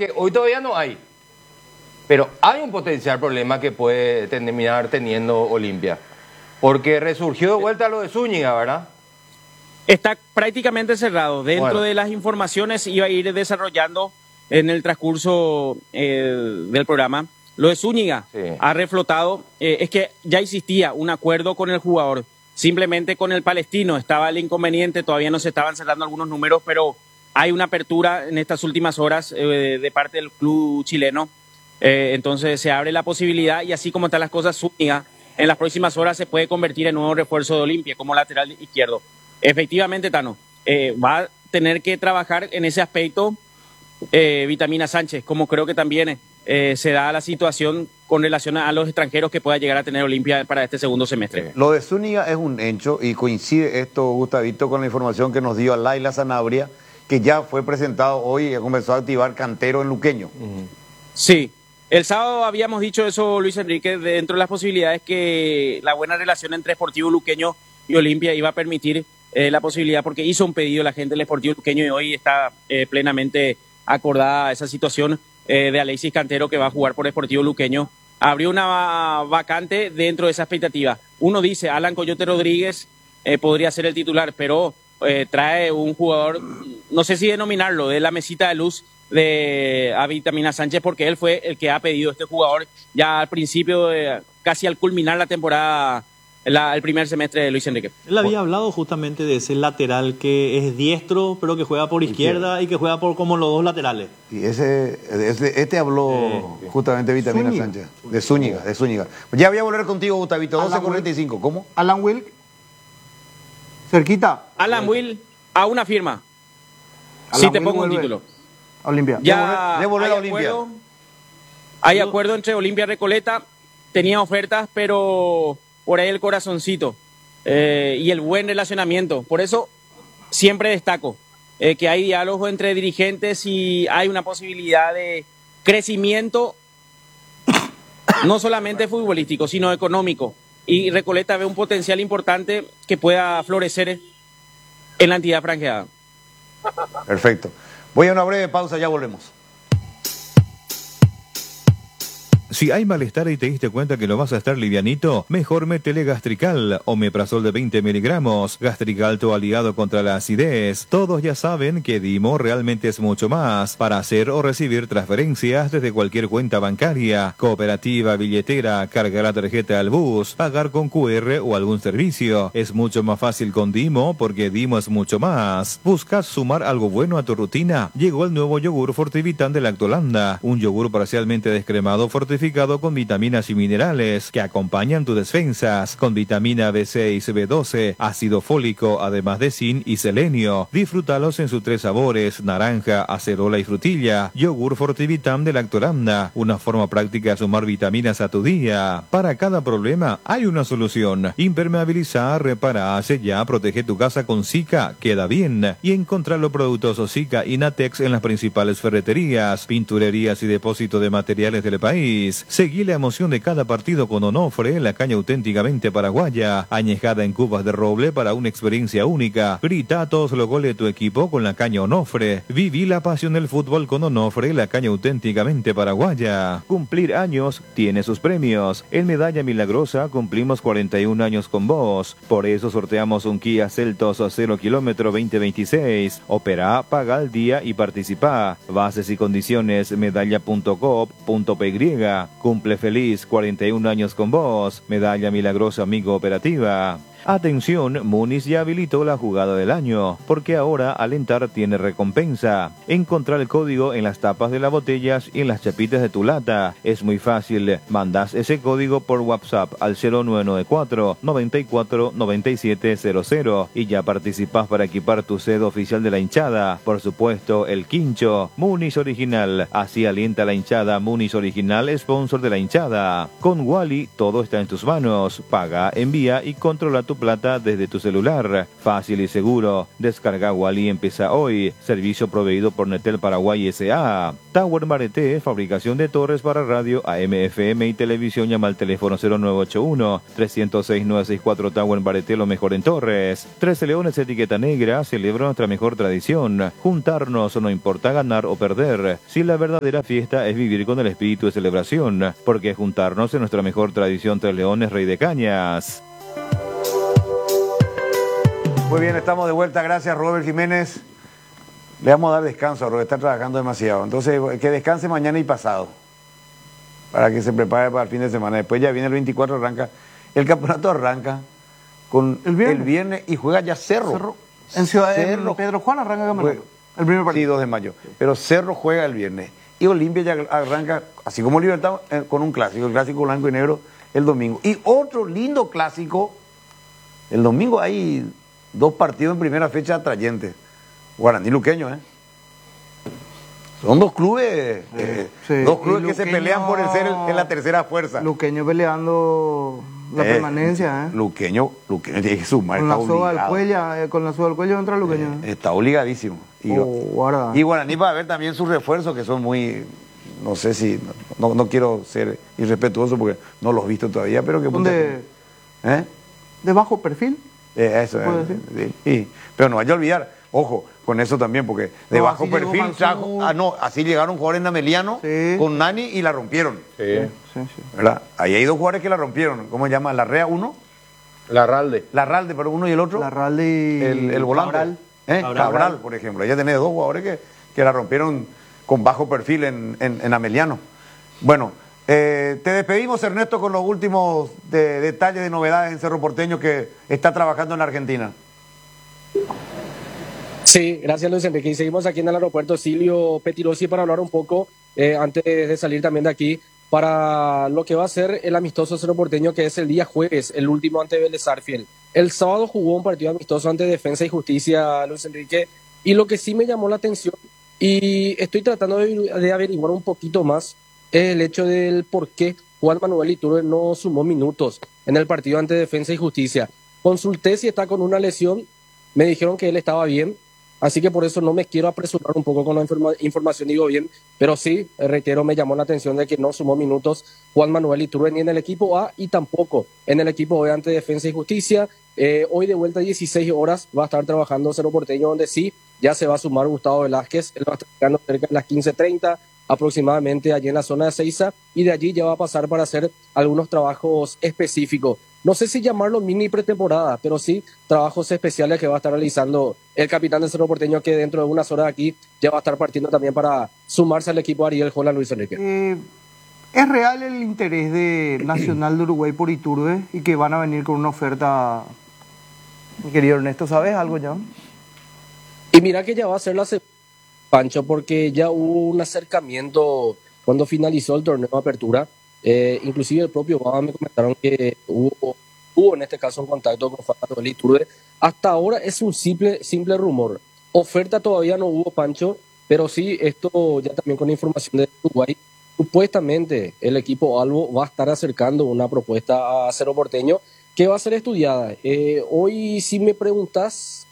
que hoy todavía no hay. Pero hay un potencial problema que puede terminar teniendo Olimpia. Porque resurgió de vuelta lo de Zúñiga, ¿verdad? Está prácticamente cerrado. Dentro de las informaciones iba a ir desarrollando en el transcurso del programa. Lo de Zúñiga ha reflotado. Es que ya existía un acuerdo con el jugador. Simplemente con el palestino estaba el inconveniente. Todavía no se estaban cerrando algunos números, pero hay una apertura en estas últimas horas de parte del club chileno. Entonces se abre la posibilidad y así como están las cosas, Zúñiga en las próximas horas se puede convertir en nuevo refuerzo de Olimpia como lateral izquierdo. Efectivamente, Tano, va a tener que trabajar en ese aspecto Vitamina Sánchez, como creo que también se da la situación con relación a los extranjeros que pueda llegar a tener Olimpia para este segundo semestre. Lo de Zúñiga es un hecho y coincide esto, Gustavito, con la información que nos dio Laila Sanabria, que ya fue presentado hoy y comenzó a activar Cantero en Luqueño. Sí. El sábado habíamos dicho eso, Luis Enrique, dentro de las posibilidades que la buena relación entre Sportivo Luqueño y Olimpia iba a permitir la posibilidad, porque hizo un pedido la gente del Sportivo Luqueño y hoy está plenamente acordada esa situación de Alexis Cantero, que va a jugar por Sportivo Luqueño. Abrió una vacante dentro de esa expectativa. Uno dice, Alan Coyote Rodríguez podría ser el titular, pero trae un jugador, no sé si denominarlo, de la mesita de luz a Vitamina Sánchez, porque él fue el que ha pedido este jugador ya al principio, casi al culminar la temporada, el primer semestre de Luis Enrique. Él había hablado justamente de ese lateral que es diestro, pero que juega por izquierda y que juega por como los dos laterales. Y este habló justamente Vitamina Zúñiga. Sánchez, de Zúñiga. Ya voy a volver contigo, Gustavito, 12:45, ¿cómo? Alan Will, cerquita. Alan Will, a una firma. Alan Si te Will pongo un vuelve. título. Olimpia. Ya de volver hay a Olimpia. Hay acuerdo entre Olimpia y Recoleta, tenía ofertas, pero por ahí el corazoncito y el buen relacionamiento. Por eso siempre destaco que hay diálogo entre dirigentes y hay una posibilidad de crecimiento, no solamente futbolístico, sino económico. Y Recoleta ve un potencial importante que pueda florecer en la entidad franqueada. Perfecto. Voy a una breve pausa, ya volvemos. Si hay malestar y te diste cuenta que no vas a estar livianito, mejor métele Gastrical, omeprazol de 20 miligramos, Gastrical tu aliado contra la acidez. Todos ya saben que Dimo realmente es mucho más, para hacer o recibir transferencias desde cualquier cuenta bancaria, cooperativa, billetera, cargar la tarjeta al bus, pagar con QR o algún servicio. Es mucho más fácil con Dimo porque Dimo es mucho más. ¿Buscas sumar algo bueno a tu rutina? Llegó el nuevo yogur Fortivitan de Lactolanda, un yogur parcialmente descremado fortificado con vitaminas y minerales que acompañan tus defensas, con vitamina B6, B12, ácido fólico, además de zinc y selenio. Disfrútalos en sus 3 sabores, naranja, acerola y frutilla. Yogur Fortivitam de Lactolanda, una forma práctica de sumar vitaminas a tu día. Para cada problema hay una solución. Impermeabiliza, repara, sella, protege tu casa con Zika, queda bien. Y encontrar los productos Zika y Natex en las principales ferreterías, pinturerías y depósitos de materiales del país. Seguí la emoción de cada partido con Onofre, la caña auténticamente paraguaya, añejada en cubas de roble para una experiencia única. Grita todos los goles de tu equipo con la caña Onofre. Viví la pasión del fútbol con Onofre, la caña auténticamente paraguaya. Cumplir años tiene sus premios. En Medalla Milagrosa cumplimos 41 años con vos. Por eso sorteamos un Kia Seltos 0 kilómetro 2026. Opera, paga al día y participa. Bases y condiciones medalla.coop.py. Cumple feliz 41 años con vos. Medalla Milagrosa Amigo Operativa. Atención, Muniz ya habilitó la jugada del año, porque ahora Alentar tiene recompensa. Encontrar el código en las tapas de las botellas y en las chapitas de tu lata. Es muy fácil, mandás ese código por WhatsApp al 0994 94 97 00 y ya participás para equipar tu sed oficial de la hinchada. Por supuesto, el quincho, Muniz Original. Así alienta la hinchada. Muniz Original, sponsor de la hinchada. Con Wally, todo está en tus manos. Paga, envía y controla tu tu plata desde tu celular. Fácil y seguro. Descarga Wally y empieza hoy. Servicio proveído por Netel Paraguay S.A. Tower Bareté, fabricación de torres para radio, AM, FM y televisión. Llama al teléfono 0981-306-964 Tower Bareté, lo mejor en torres. 13 Leones Etiqueta Negra celebra nuestra mejor tradición. Juntarnos, no importa ganar o perder. Si la verdadera fiesta es vivir con el espíritu de celebración, porque juntarnos es nuestra mejor tradición. 3 Leones, Rey de Cañas. Muy bien, estamos de vuelta. Gracias, Robert Jiménez. Le vamos a dar descanso a Robert, está trabajando demasiado. Entonces, que descanse mañana y pasado, para que se prepare para el fin de semana. Después ya viene el 24, arranca. El campeonato arranca con el viernes y juega ya Cerro. En Ciudad de Cerro. Pedro Juan arranca el campeonato. El primer partido. Sí, 2 de mayo. Pero Cerro juega el viernes. Y Olimpia ya arranca, así como Libertad, con un clásico, el clásico blanco y negro, el domingo. Y otro lindo clásico, el domingo hay 2 partidos en primera fecha atrayentes. Guaraní Luqueño, ¿eh? Son 2 clubes, Sí. 2 clubes Y que se Luqueño- pelean por el ser en la tercera fuerza. Luqueño peleando la permanencia, ¿eh? Luqueño tiene que sumar, Con está la soga del obligado. cuello, con la soga del cuello entra Luqueño. Está obligadísimo. Guarda. Y Guaraní va a ver también sus refuerzos, que son muy, no sé si, no quiero ser irrespetuoso porque no los he visto todavía, pero que... ¿Dónde? ¿Eh? ¿De bajo perfil? Eso ¿Se puede sí, sí. Pero no vaya a olvidar, ojo, con eso también, porque de No, bajo así llegó perfil Mansur. trajo... así llegaron jugadores en Ameliano Sí. con Nani y la rompieron. Sí. Sí. ¿Verdad? Ahí hay 2 jugadores que la rompieron. ¿Cómo se llama? ¿Larrea uno? Larralde. Larralde, pero uno y el otro. Larralde y El volante. Cabral. Cabral, por ejemplo. Ya tenés 2 jugadores que la rompieron con bajo perfil en Ameliano. Bueno, te despedimos, Ernesto, con los últimos detalles de novedades en Cerro Porteño, que está trabajando en la Argentina. Sí, gracias Luis Enrique. Y seguimos aquí en el aeropuerto Silvio Petirosi para hablar un poco, antes de salir también de aquí, para lo que va a ser el amistoso Cerro Porteño, que es el día jueves, el último ante Vélez Sarsfield. El sábado jugó un partido amistoso ante Defensa y Justicia, Luis Enrique, y lo que sí me llamó la atención, y estoy tratando de averiguar un poquito más, es el hecho del por qué Juan Manuel Iturbe no sumó minutos en el partido ante Defensa y Justicia. Consulté si está con una lesión, me dijeron que él estaba bien, así que por eso no me quiero apresurar un poco con la información, digo bien, pero sí, reitero, me llamó la atención de que no sumó minutos Juan Manuel Iturbe ni en el equipo A y tampoco en el equipo B ante Defensa y Justicia. Hoy de vuelta a 16 horas va a estar trabajando Cerro Porteño, donde sí, ya se va a sumar Gustavo Velázquez, él va a estar llegando cerca de las 15:30 aproximadamente allí en la zona de Seiza, y de allí ya va a pasar para hacer algunos trabajos específicos. No sé si llamarlo mini pretemporada, pero sí trabajos especiales que va a estar realizando el capitán de Cerro Porteño, que dentro de unas horas aquí ya va a estar partiendo también para sumarse al equipo Ariel Holland, Luis Enrique. ¿Es real el interés de Nacional de Uruguay por Iturbe y que van a venir con una oferta? Mi querido Ernesto, ¿sabes algo ya? Y mira que ya va a ser la segunda, Pancho, porque ya hubo un acercamiento cuando finalizó el torneo de apertura. Inclusive el propio Baba me comentaron que hubo en este caso un contacto con Juan Manuel Iturbe. Hasta ahora es un simple rumor. Oferta todavía no hubo, Pancho, pero sí, esto ya también con información de Uruguay. Supuestamente el equipo Albo va a estar acercando una propuesta a Cerro Porteño que va a ser estudiada. Hoy, si me preguntas,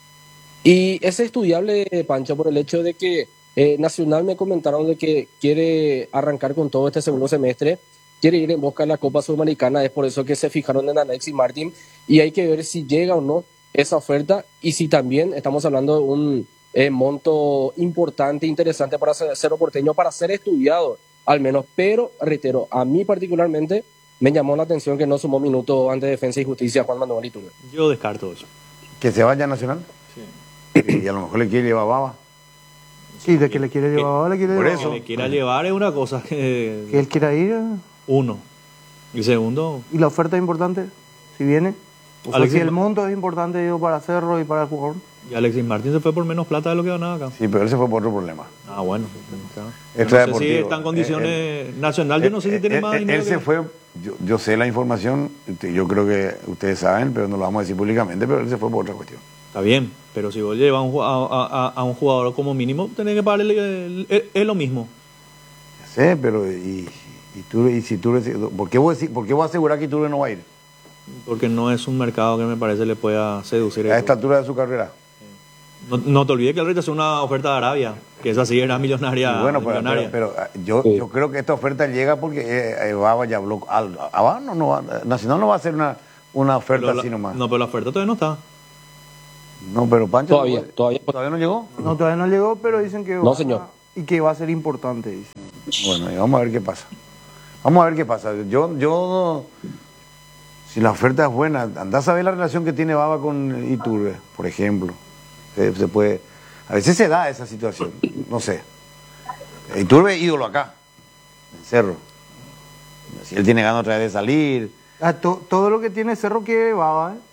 y es estudiable, Pancho, por el hecho de que Nacional me comentaron de que quiere arrancar con todo este segundo semestre, quiere ir en busca de la Copa Sudamericana, es por eso que se fijaron en Alexis Martín, y hay que ver si llega o no esa oferta, y si también estamos hablando de un monto importante, interesante para Cerro Porteño, para ser estudiado al menos. Pero, reitero, a mí particularmente me llamó la atención que no sumó minutos ante Defensa y Justicia Juan Manuel Iturbe. Yo descarto eso. ¿Que se vaya a Nacional? Sí. Y a lo mejor le quiere llevar Baba. Sí, de que le quiere llevar, le quiere Por llevar. eso. Que le quiera llevar es una cosa Que que él quiera ir. uno. Y segundo, ¿Y la oferta es importante? Si viene. O sea, Alexis si el monto es importante, digo, para Cerro y para el jugador. y Alexis Martín se fue por menos plata de lo que ganaba acá. Sí, pero él se fue por otro problema. Ah, bueno. Claro. Extra Yo no sé si deportivo. está en condiciones nacional, yo no sé si tiene más dinero. Él se fue, yo sé la información, yo creo que ustedes saben, pero no lo vamos a decir públicamente, pero él se fue por otra cuestión. Está bien, pero si vos llevas a un jugador como mínimo, tenés que pagarle es lo mismo. Ya sé, pero y si tú, ¿por qué voy a asegurar que Iturbe no va a ir? Porque no es un mercado que me parece le pueda seducir. A esta altura de su carrera. No te olvides que él rechazó una oferta de Arabia, que esa sí era millonaria. Y bueno, millonaria. pero yo creo que esta oferta llega porque Baba ya habló. Nacional no va a hacer una oferta así nomás. No, pero la oferta todavía no está. No, pero Pancho. Todavía no llegó. No, todavía no llegó, pero dicen que No, señor. Y que va a ser importante, dicen. Bueno, y vamos a ver qué pasa. Vamos a ver qué pasa. Yo si la oferta es buena, andás a ver la relación que tiene Baba con Iturbe, por ejemplo. Se puede, a veces se da esa situación, no sé. Iturbe es ídolo acá, en Cerro. Si él tiene ganas otra vez de salir. Todo lo que tiene Cerro quiere Baba, ¿eh?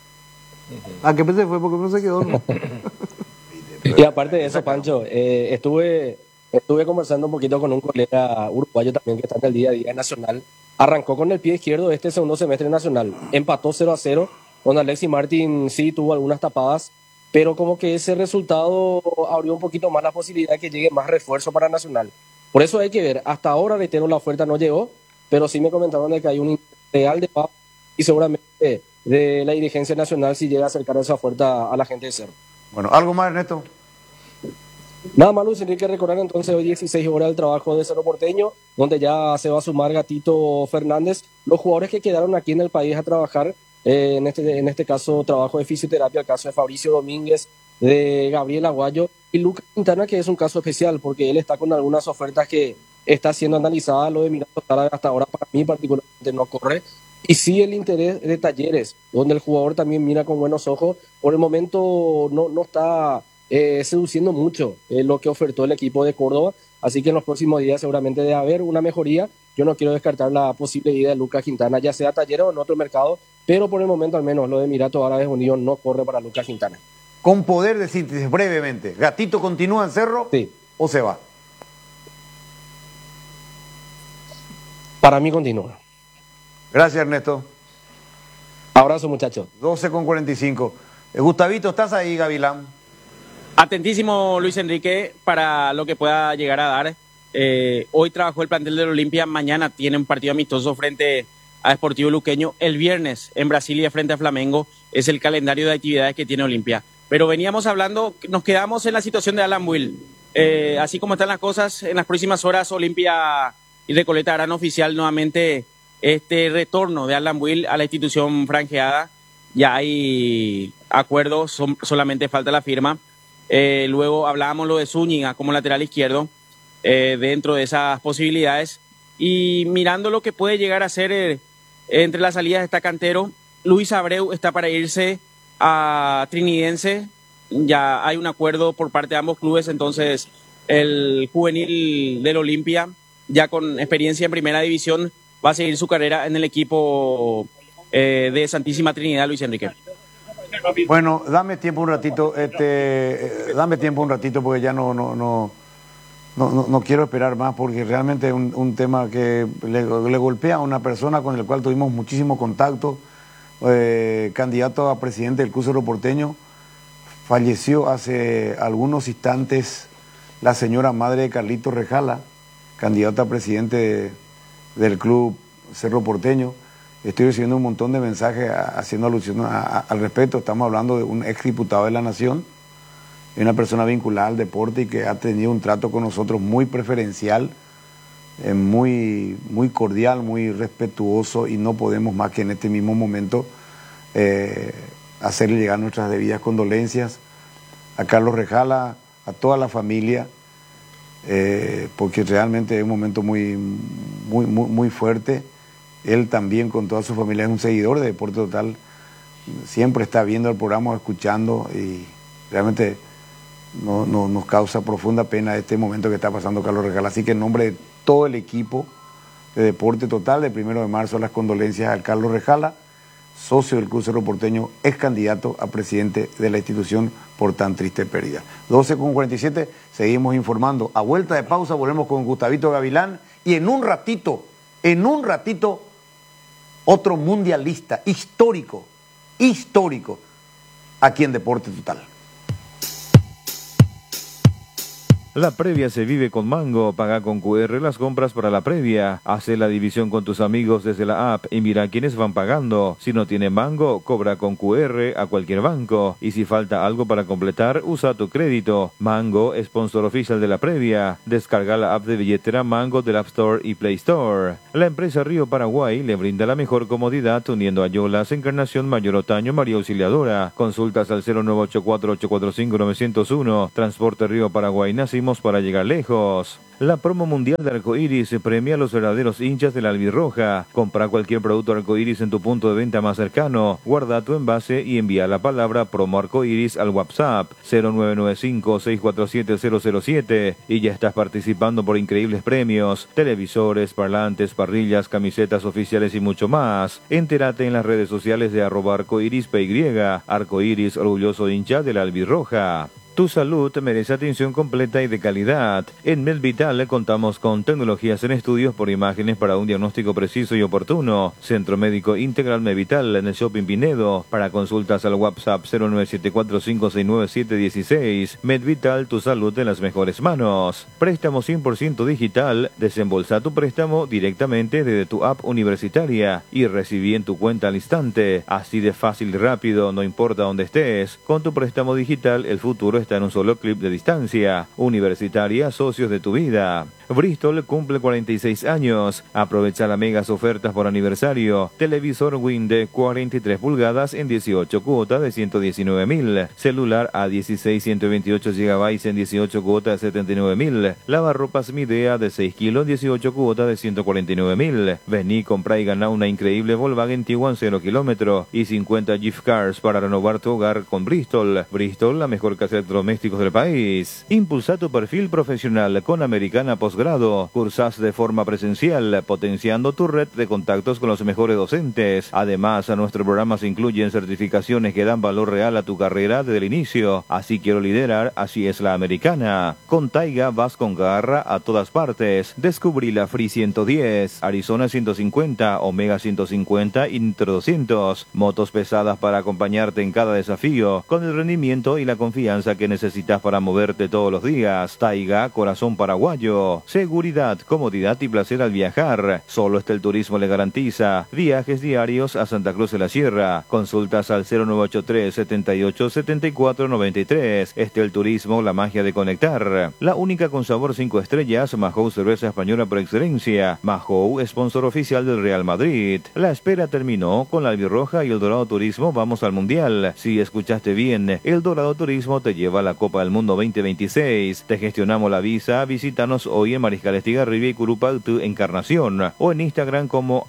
¿A qué se fue? Porque no se quedó, ¿no? Y aparte de eso, Pancho, estuve conversando un poquito con un colega uruguayo también que está en el día a día en Nacional. Arrancó con el pie izquierdo este segundo semestre Nacional. Empató 0-0, donde Alexis Martín sí tuvo algunas tapadas, pero como que ese resultado abrió un poquito más la posibilidad de que llegue más refuerzo para Nacional. Por eso hay que ver, hasta ahora, reitero, la oferta no llegó, pero sí me comentaron de que hay un ideal de pago y seguramente de la dirigencia nacional si llega a acercar esa oferta a la gente de Cerro. Bueno, ¿algo más, Ernesto? Nada más, Luis Enrique, recordar entonces hoy 16 horas del trabajo de Cerro Porteño, donde ya se va a sumar Gatito Fernández. Los jugadores que quedaron aquí en el país a trabajar, en este caso trabajo de fisioterapia, el caso de Fabricio Domínguez, de Gabriel Aguayo y Lucas Quintana, que es un caso especial porque él está con algunas ofertas que está siendo analizada. Lo de Mirato hasta ahora para mí particularmente no corre. Y sí el interés de Talleres, donde el jugador también mira con buenos ojos. Por el momento no está seduciendo mucho lo que ofertó el equipo de Córdoba, así que en los próximos días seguramente debe haber una mejoría. Yo no quiero descartar la posible ida de Lucas Quintana, ya sea a Talleres o en otro mercado, pero por el momento al menos lo de Emiratos Árabes Unidos no corre para Lucas Quintana. Con poder de síntesis, brevemente, ¿Gatito continúa en Cerro o se va? Para mí continúa. Gracias, Ernesto. Abrazo, muchachos. 12:45. Gustavito, ¿estás ahí, Gavilán? Atentísimo, Luis Enrique, para lo que pueda llegar a dar. Hoy trabajó el plantel del Olimpia, mañana tiene un partido amistoso frente a Sportivo Luqueño. El viernes en Brasilia frente a Flamengo es el calendario de actividades que tiene Olimpia. Pero veníamos hablando, nos quedamos en la situación de Alan Will. Así como están las cosas, en las próximas horas Olimpia y Recoleta harán oficial nuevamente este retorno de Alan Will a la institución franjeada. Ya hay acuerdos, solamente falta la firma. Luego hablábamos lo de Zúñiga como lateral izquierdo, dentro de esas posibilidades. Y mirando lo que puede llegar a ser entre las salidas está Cantero. Luis Abreu está para irse a Trinidense. Ya hay un acuerdo por parte de ambos clubes, entonces el juvenil del Olimpia, ya con experiencia en primera división, va a seguir su carrera en el equipo de Santísima Trinidad, Luis Enrique. Bueno, dame tiempo un ratito, porque ya no quiero esperar más, porque realmente es un tema que le golpea a una persona con la cual tuvimos muchísimo contacto, candidato a presidente del Club Cerro Porteño. Falleció hace algunos instantes la señora madre de Carlitos Rejala, candidata a presidente del Club Cerro Porteño. Estoy recibiendo un montón de mensajes haciendo alusión al respecto. Estamos hablando de un exdiputado de la Nación, una persona vinculada al deporte y que ha tenido un trato con nosotros muy preferencial, muy cordial, muy respetuoso, y no podemos más que en este mismo momento hacerle llegar nuestras debidas condolencias a Carlos Rejala, a toda la familia, porque realmente es un momento muy fuerte. Él también, con toda su familia, es un seguidor de Deporte Total, siempre está viendo el programa, escuchando, y realmente nos causa profunda pena este momento que está pasando Carlos Rejala. Así que en nombre de todo el equipo de Deporte Total, de 1 de marzo, las condolencias a Carlos Rejala, socio del Club Cerro Porteño, ex candidato a presidente de la institución por tan triste pérdida. 12:47, seguimos informando. A vuelta de pausa volvemos con Gustavito Gavilán, y en un ratito, otro mundialista histórico, aquí en Deporte Total. La previa se vive con Mango. Paga con QR las compras para la previa. Hace la división con tus amigos desde la app y mira quiénes van pagando. Si no tiene Mango, cobra con QR a cualquier banco. Y si falta algo para completar, usa tu crédito. Mango, sponsor oficial de la previa. Descarga la app de billetera Mango del App Store y Play Store. La empresa Río Paraguay le brinda la mejor comodidad uniendo a Yolas, Encarnación, Mayor Otaño, María Auxiliadora. Consultas al 0984-845-901. Transporte Río Paraguay, nacimos para llegar lejos. La promo mundial de Arcoiris premia a los verdaderos hinchas de la albirroja. Compra cualquier producto Arcoiris en tu punto de venta más cercano. Guarda tu envase y envía la palabra promo Arcoiris al WhatsApp 0995-647-007 y ya estás participando por increíbles premios: televisores, parlantes, parrillas, camisetas oficiales y mucho más. Entérate en las redes sociales de @arcoirispy. Arcoiris, orgulloso hincha de la albirroja. Tu salud merece atención completa y de calidad. En Medvital contamos con tecnologías en estudios por imágenes para un diagnóstico preciso y oportuno. Centro Médico Integral Medvital en el Shopping Pinedo. Para consultas al WhatsApp 0974-569-716. Medvital, tu salud en las mejores manos. Préstamo 100% digital. Desembolsa tu préstamo directamente desde tu app universitaria y recibí en tu cuenta al instante. Así de fácil y rápido, no importa dónde estés. Con tu préstamo digital, el futuro está en un solo clip de distancia. Universitaria, socios de tu vida. Bristol cumple 46 años. Aprovecha las megas ofertas por aniversario. Televisor Winde 43 pulgadas en 18 cuotas de 119.000. Celular a 16 128 GB en 18 cuotas de 79.000. Lavarropas Midea de 6 kilos 18 cuotas de 149.000. Vení, compra y gana una increíble Volkswagen Tiguan 0 kilómetros y 50 gift cards para renovar tu hogar con Bristol. Bristol, la mejor casa de electrodomésticos del país. Impulsa tu perfil profesional con Americana Postgrado. Cursás de forma presencial, potenciando tu red de contactos con los mejores docentes. Además, a nuestro programa se incluyen certificaciones que dan valor real a tu carrera desde el inicio. Así quiero liderar, así es la Americana. Con Taiga vas con garra a todas partes. Descubrí la Free 110, Arizona 150, Omega 150 y Nitro 200. Motos pesadas para acompañarte en cada desafío, con el rendimiento y la confianza que necesitas para moverte todos los días. Taiga, corazón paraguayo. Seguridad, comodidad y placer al viajar. Solo el turismo le garantiza. Viajes diarios a Santa Cruz de la Sierra. Consultas al 0983 78 74 93. El turismo, la magia de conectar. La única con sabor 5 estrellas, Mahou, cerveza española por excelencia. Mahou, sponsor oficial del Real Madrid. La espera terminó. Con la albirroja y el Dorado Turismo vamos al Mundial. Si escuchaste bien, el Dorado Turismo te lleva a la Copa del Mundo 2026. Te gestionamos la visa. Visítanos hoy en Mariscal Estigarribia y Curupaltu, Encarnación, o en Instagram como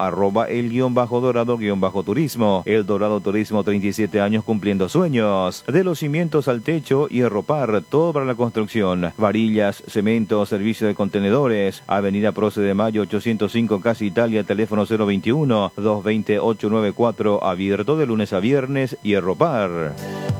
@el_dorado_turismo. El Dorado Turismo, 37 años cumpliendo sueños. De los cimientos al techo y Erropar, todo para la construcción. Varillas, cemento, servicio de contenedores. Avenida Proce de Mayo 805, Casa Italia, teléfono 021 220 894, abierto de lunes a viernes. y Erropar.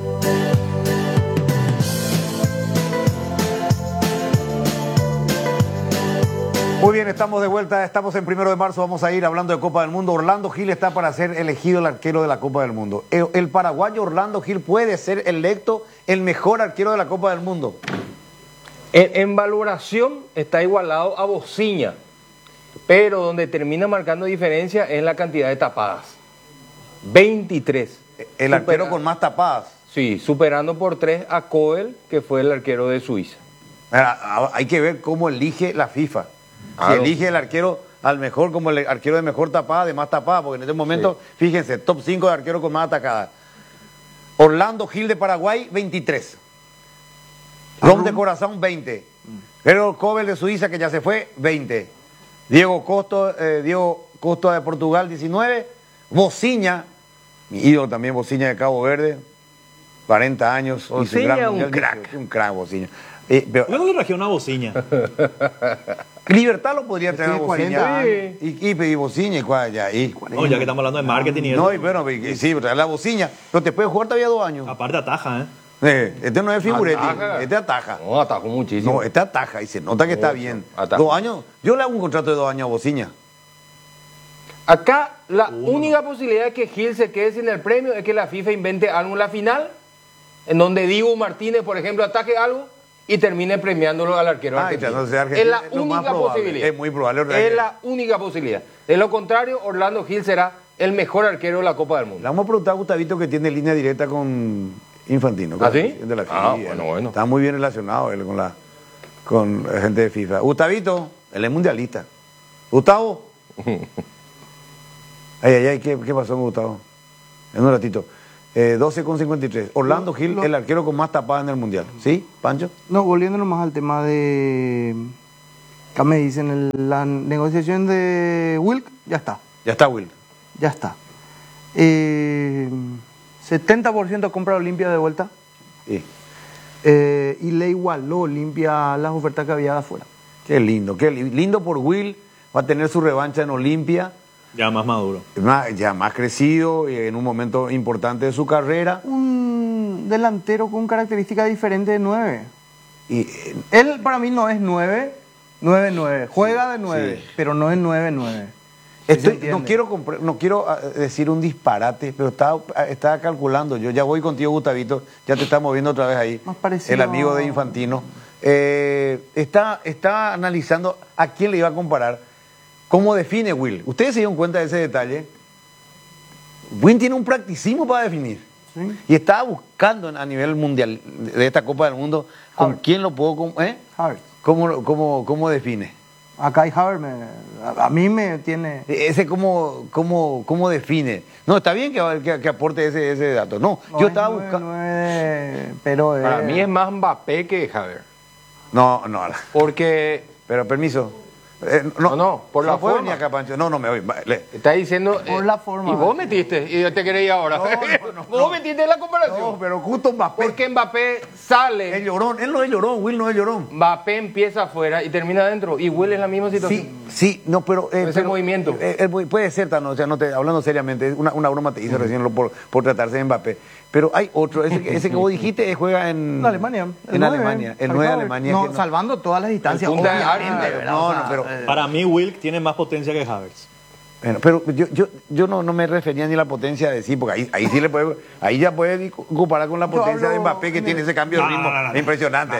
Muy bien, estamos de vuelta, estamos en 1 de marzo, vamos a ir hablando de Copa del Mundo. Orlando Gil está para ser elegido el arquero de la Copa del Mundo. El paraguayo Orlando Gil puede ser electo el mejor arquero de la Copa del Mundo. En valoración está igualado a Bociña, pero donde termina marcando diferencia es la cantidad de tapadas. 23. El arquero con más tapadas. Sí, superando por 3 a Coel, que fue el arquero de Suiza. Hay que ver cómo elige la FIFA. Si elige el arquero al mejor como el arquero de mejor tapada, de más tapada, porque en este momento, fíjense, top 5 de arquero con más atacada. Orlando Gil de Paraguay, 23. Rom de Corazón, 20. Gerardo Cobel de Suiza, que ya se fue, 20. Diego Costa de Portugal, 19. Bociña, mi ídolo también, Bociña de Cabo Verde, 40 años. Bociña, un crack Bociña. ¿Cuándo le trajeron una Bociña? Libertad lo podría tener Bociña. Sí. Y Bociña, ya que estamos hablando de marketing y eso. No, y bueno, sí, traer la Bociña. Pero te puede jugar todavía 2 años. Aparte ataja, Este no es figuretti, este ataja. No, atajó muchísimo. No, este ataja y se nota que está bien. 2 años, yo le hago un contrato de 2 años a Bociña. Acá la única posibilidad de que Gil se quede sin el premio es que la FIFA invente algo en la final, en donde Dibu Martínez, por ejemplo, ataque algo y termine premiándolo al arquero argentino. entonces Es Argentina la es lo más única probable, posibilidad. es muy probable. Es la única posibilidad. De lo contrario, Orlando Gil será el mejor arquero de la Copa del Le Mundo. vamos a preguntar a Gustavito, que tiene línea directa con Infantino. ¿Ah, sí? De la Ah, FIFA. bueno. Está muy bien relacionado él con la gente de FIFA. Gustavito, él es mundialista. Gustavo. Ay, ¿qué pasó con Gustavo? En un ratito. 12,53. Orlando Gil, el arquero con más tapadas en el mundial. ¿Sí, Pancho? No, volviendo nomás al tema de... Acá me dicen, la negociación de Wilk, ya está. Ya está, Will. Ya está. 70% compra Olimpia de vuelta. Sí. Y le igualó Olimpia las ofertas que había de afuera. Qué lindo, lindo por Will. Va a tener su revancha en Olimpia. Ya más maduro. Ya más crecido, en un momento importante de su carrera. Un delantero con características diferentes de 9. Y, Él para mí no es 9. Juega de 9, sí. pero no es 9. no quiero decir un disparate, pero estaba calculando. Yo ya voy contigo, Gustavito. Ya te estamos viendo otra vez ahí. Más parecido El amigo de Infantino. Está analizando a quién le iba a comparar. ¿Cómo define Will? ¿Ustedes se dieron cuenta de ese detalle? Will tiene un practicismo para definir. Sí. Y estaba buscando a nivel mundial de esta Copa del Mundo con quién lo puedo... Havertz. ¿Cómo define? Acá hay Havertz, a mí me tiene... Ese cómo define. No, está bien que aporte ese dato. No, yo estaba buscando... pero Para mí es más Mbappé que Javier. No. Porque... Pero permiso. No, por la puedo forma. venir acá, Pancho. No, me voy. Está diciendo... Por la forma. Y vos metiste, y yo te quería ir ahora. No. Vos metiste en la comparación. No, pero justo Mbappé. Porque Mbappé sale, Es llorón. Él no es llorón. Will no es llorón. Mbappé empieza afuera y termina adentro. Y Will es la misma situación. Sí, no, pero... Ese movimiento. Puede ser, Tano, o sea, hablando seriamente, una broma te hice recién por tratarse de Mbappé. Pero hay otro, ese que vos dijiste, juega en Alemania. En Alemania, el 9 de Alemania. No, salvando todas las distancias. El punta de obviamente, área, ¿verdad? no, O sea, pero... Para mí, Wilk tiene más potencia que Havertz. Bueno, pero yo no me refería ni a la potencia de sí, porque ahí sí ahí ya puede comparar con la potencia de Mbappé, que tiene ese cambio de ritmo impresionante.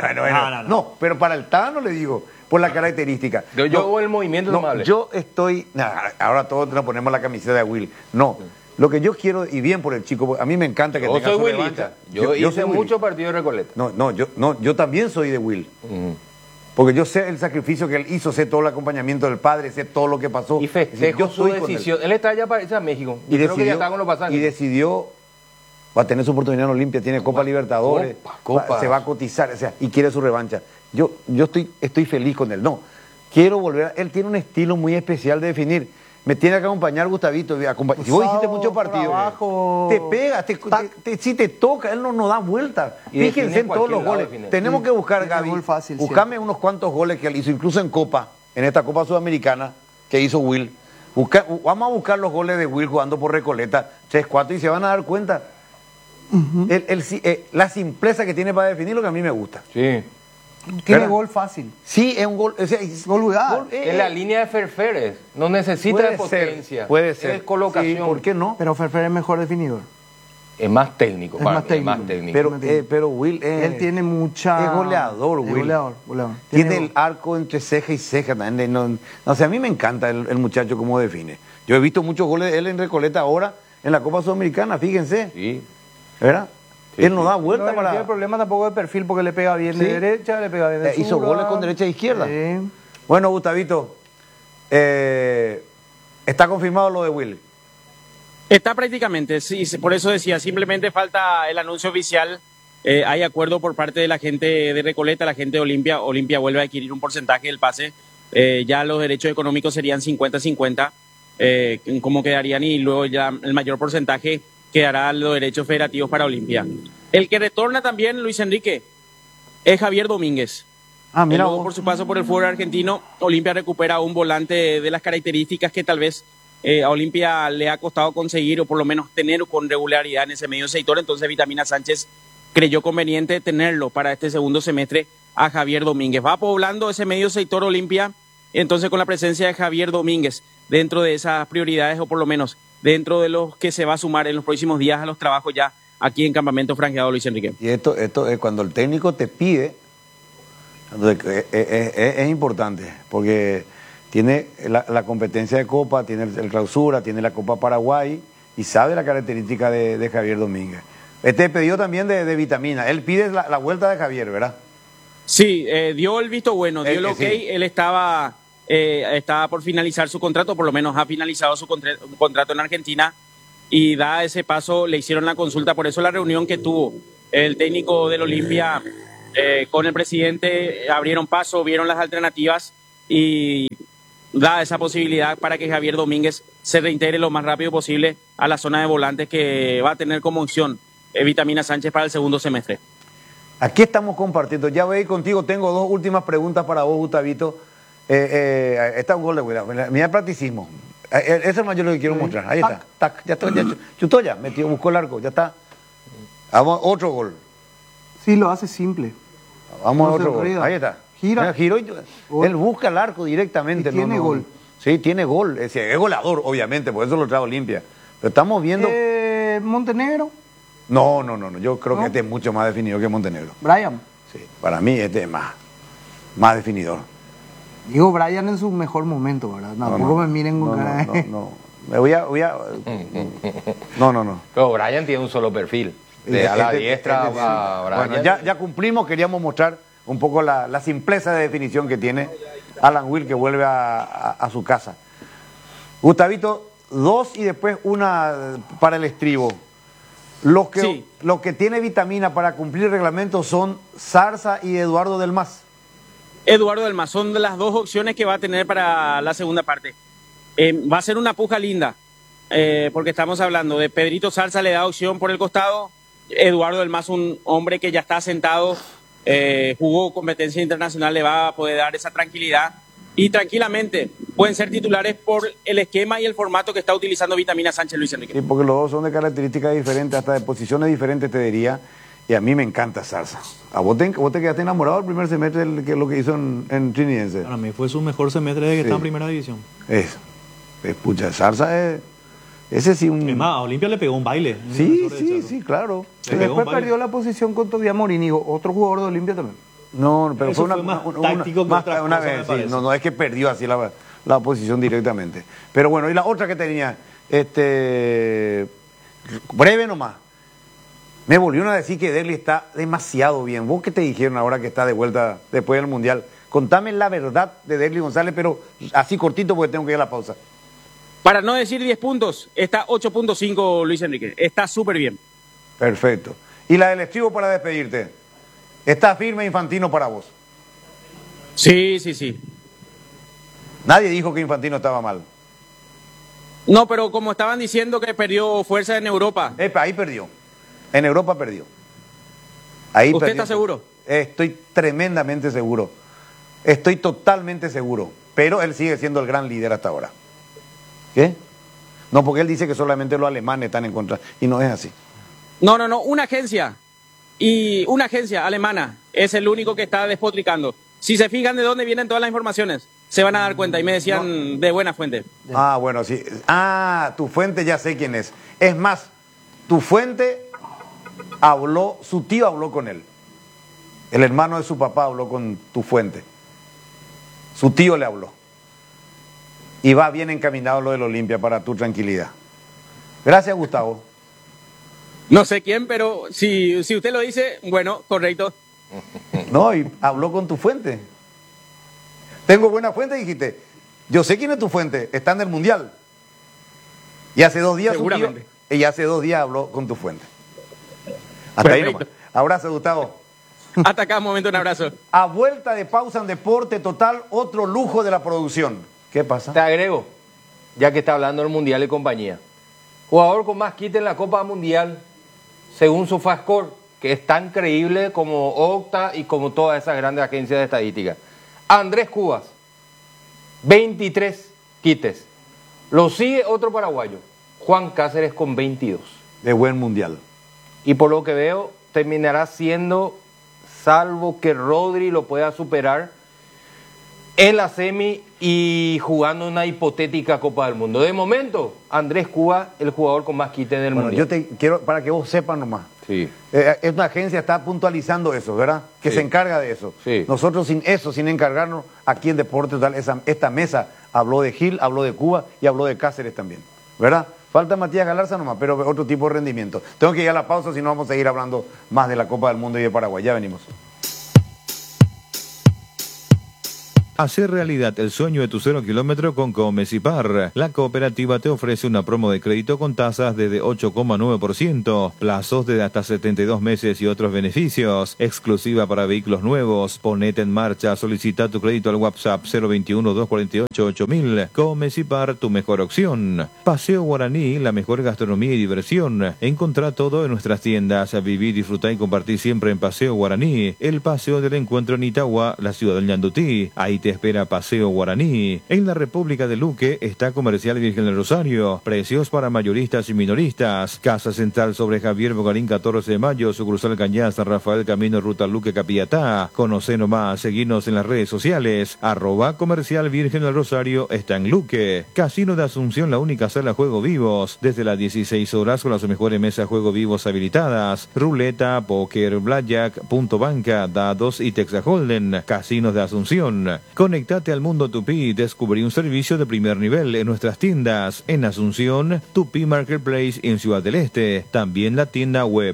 No, pero para el Tano le digo, por la característica. Yo el movimiento no me hablé. Yo estoy, ahora todos nos ponemos la camiseta de Will. No, lo que yo quiero, y bien por el chico, a mí me encanta que Yo tenga soy su willista. revancha. Yo hice soy muchos willista. partidos de Recoleta. Yo también soy de Will. Porque yo sé el sacrificio que él hizo, sé todo el acompañamiento del padre, sé todo lo que pasó. Y festejo Yo su estoy con él. decisión. Él está ya para irse a México. Yo creo que ya está con los pasajes. Y decidió, va a tener su oportunidad en Olimpia, tiene Copa Libertadores, Copa. se va a cotizar, o sea, y quiere su revancha. Yo estoy feliz con él. No, quiero volver. Él tiene un estilo muy especial de definir. Me tiene que acompañar Gustavito. Si vos hiciste muchos partidos, abajo, te pega, si te toca, él no da vuelta. Y Fíjense define en todos cualquier los lado, goles. define. Tenemos que buscar, Tiene Gaby, gol fácil, buscame unos cuantos goles que él hizo, incluso en Copa, en esta Copa Sudamericana que hizo Will. Vamos a buscar los goles de Will jugando por Recoleta, 3-4, y se van a dar cuenta. La simpleza que tiene para definir lo que a mí me gusta. Sí. Tiene ¿verdad? gol fácil. Sí, es un gol. O sea, es Gol vulgar. Es la línea de Ferferes. No necesita puede de potencia. Puede ser. Es colocación. Sí, ¿por qué no? Pero Ferfer es mejor definidor. Es más técnico. Es para más mí, técnico. Es más técnico. Pero Will Él tiene mucha... es goleador, Es Will. goleador. Tiene el arco entre ceja y ceja también. O sea, a mí me encanta el muchacho cómo define. Yo he visto muchos goles de él en Recoleta ahora en la Copa Sudamericana, fíjense. Sí. ¿Verdad? Sí, él no da vuelta No tiene problema tampoco de perfil porque le pega bien Sí. de derecha, le pega bien de hizo zurda. goles con derecha e izquierda. Sí. Bueno, Gustavito, está confirmado lo de Will. Está prácticamente, sí, por eso decía, simplemente falta el anuncio oficial. Hay acuerdo por parte de la gente de Recoleta, la gente de Olimpia. Olimpia vuelve a adquirir un porcentaje del pase. Ya los derechos económicos serían 50-50, como quedarían, y luego ya el mayor porcentaje quedará los derechos federativos para Olimpia. El que retorna también, Luis Enrique, es Javier Domínguez. Mira Luego, vos. por su paso por el fútbol argentino, Olimpia recupera un volante de las características que tal vez a Olimpia le ha costado conseguir, o por lo menos tener con regularidad en ese medio sector. Entonces Vitamina Sánchez creyó conveniente tenerlo para este segundo semestre a Javier Domínguez. Va poblando ese medio sector Olimpia, entonces con la presencia de Javier Domínguez dentro de esas prioridades, o por lo menos dentro de los que se va a sumar en los próximos días a los trabajos ya aquí en Campamento Franjeado, Luis Enrique. Y esto es cuando el técnico te pide, Entonces, es importante, porque tiene la competencia de Copa, tiene el Clausura, tiene la Copa Paraguay, y sabe la característica de Javier Domínguez. Este pedido también de vitamina. Él pide la vuelta de Javier, ¿verdad? Sí, dio el visto bueno, dio el ok. Sí. Él estaba por finalizar su contrato, por lo menos ha finalizado su contrato en Argentina, y da ese paso, le hicieron la consulta. Por eso la reunión que tuvo el técnico del Olimpia con el presidente, abrieron paso, vieron las alternativas y da esa posibilidad para que Javier Domínguez se reintegre lo más rápido posible a la zona de volantes que va a tener como opción Vitamina Sánchez para el segundo semestre. Aquí estamos compartiendo. Ya voy a ir contigo. Tengo dos últimas preguntas para vos, Gustavito. Está un gol de Huila. Mira el practicismo. Eso es más yo lo que quiero mostrar. Ahí está. Tac, ya está. Ya chutó ya. Metió, buscó el arco. Ya está. Vamos, otro gol. Sí, lo hace simple. Vamos No a otro se gol. enreda. Ahí está. Gira. Mira, giró y Gol. él busca el arco directamente. Y tiene gol. Sí, tiene gol. Es goleador, obviamente, por eso lo trae Olimpia. Pero estamos viendo. Montenegro. No. Yo creo ¿No? que este es mucho más definido que Montenegro. Brian. Sí, para mí este es más definidor. Digo Brian en su mejor momento, ¿verdad? Tampoco me miren con cara de... No. Me voy a... No. Pero Brian tiene un solo perfil. De a la diestra a Brian. Bueno, ya cumplimos, queríamos mostrar un poco la simpleza de definición que tiene Alan Will, que vuelve a su casa. Gustavito, 2 y después una para el estribo. Los que tiene vitamina para cumplir el reglamento son Zarza y Eduardo Del Mas. Eduardo Del Mas, son las dos opciones que va a tener para la segunda parte. Va a ser una puja linda, porque estamos hablando de Pedrito Zarza, le da opción por el costado. Eduardo Del Mas, un hombre que ya está asentado, jugó competencia internacional, le va a poder dar esa tranquilidad. Y tranquilamente pueden ser titulares por el esquema y el formato que está utilizando Vitamina Sánchez, Luis Enrique. Sí, porque los dos son de características diferentes, hasta de posiciones diferentes, te diría. Y a mí me encanta Zarza. ¿A vos te quedaste enamorado el primer semestre de lo que hizo en Trinidense? Para mí fue su mejor semestre desde que está en primera división. Eso. Pucha, Zarza es... Ese sí un... Es más, a Olimpia le pegó un baile. Sí, claro. Y después perdió la posición con Tobias Morini, otro jugador de Olimpia también. No, pero Eso fue fue más táctico que otra una cosa, vez, me sí. parece. No es que perdió así la posición directamente. Pero bueno, y la otra que tenía, breve nomás. Me volvieron a decir que Derli está demasiado bien. ¿Vos qué te dijeron ahora que está de vuelta después del Mundial? Contame la verdad de Derli González, pero así cortito porque tengo que ir a la pausa. Para no decir 10 puntos, está 8.5 Luis Enrique. Está súper bien. Perfecto. Y la del estribo para despedirte. ¿Está firme Infantino para vos? Sí. Nadie dijo que Infantino estaba mal. No, pero como estaban diciendo que perdió fuerza en Europa. Ahí perdió. En Europa perdió. Ahí ¿Usted perdió. está seguro? Estoy tremendamente seguro. Estoy totalmente seguro. Pero él sigue siendo el gran líder hasta ahora. ¿Qué? No, porque él dice que solamente los alemanes están en contra. Y no es así. No. Una agencia alemana es el único que está despotricando. Si se fijan de dónde vienen todas las informaciones, se van a dar cuenta. Y me decían de buena fuente. Ah, bueno, sí. Ah, tu fuente ya sé quién es. Es más, tu fuente su tío habló con él. El hermano de su papá habló con tu fuente. Su tío le habló. Y va bien encaminado lo del Olimpia para tu tranquilidad. Gracias, Gustavo. No sé quién, pero si usted lo dice, bueno, correcto. No, y habló con tu fuente. Tengo buena fuente, dijiste. Yo sé quién es tu fuente, está en el Mundial. Y hace 2 días seguramente. Y hace 2 días habló con tu fuente. Hasta ahí nomás. Abrazo, Gustavo. Hasta acá, un momento, un abrazo. A vuelta de pausa en Deporte Total, otro lujo de la producción. ¿Qué pasa? Te agrego, ya que está hablando del Mundial y compañía. Jugador con más quite en la Copa Mundial, según su Score, que es tan creíble como Octa y como todas esas grandes agencias de estadística. Andrés Cubas, 23 quites. Lo sigue otro paraguayo, Juan Cáceres, con 22. De buen Mundial. Y por lo que veo, terminará siendo, salvo que Rodri lo pueda superar, en la semi y jugando una hipotética Copa del Mundo. De momento, Andrés Cubas, el jugador con más quite del Bueno, Mundial. yo te quiero, para que vos sepas nomás, Sí. Es una agencia, está puntualizando eso, ¿verdad? Que Sí. se encarga de eso. Sí. Nosotros sin encargarnos, aquí en Deporte Total, esta mesa habló de Gil, habló de Cuba y habló de Cáceres también, ¿verdad? Falta Matías Galarza nomás, pero otro tipo de rendimiento. Tengo que ir a la pausa, si no vamos a seguir hablando más de la Copa del Mundo y de Paraguay. Ya venimos. Hacer realidad el sueño de tu 0 kilómetro con Comecipar. La cooperativa te ofrece una promo de crédito con tasas desde 8,9%, plazos de hasta 72 meses y otros beneficios, exclusiva para vehículos nuevos. Ponete en marcha, solicita tu crédito al WhatsApp 021-248-8000. Comecipar, tu mejor opción. Paseo Guaraní, la mejor gastronomía y diversión. Encontrá todo en nuestras tiendas. Viví, disfrutá y compartí siempre en Paseo Guaraní, el paseo del encuentro en Itagua, la ciudad del Ñandutí. Ahí te espera Paseo Guaraní. En la República de Luque está Comercial Virgen del Rosario. Precios para mayoristas y minoristas. Casa Central sobre Javier Bogarín 14 de mayo, sucursal Cañada, San Rafael, Camino Ruta Luque, Capiatá. Conoce nomás, seguinos en las redes sociales. @Comercial Virgen del Rosario está en Luque. Casino de Asunción, la única sala juego vivos. Desde las 16 horas con las mejores mesas juego vivos habilitadas. Ruleta, póker, blackjack, punto banca, dados y Texas Holden. Casinos de Asunción. Conectate al mundo Tupí y descubrí un servicio de primer nivel en nuestras tiendas. En Asunción, Tupí Marketplace en Ciudad del Este. También la tienda web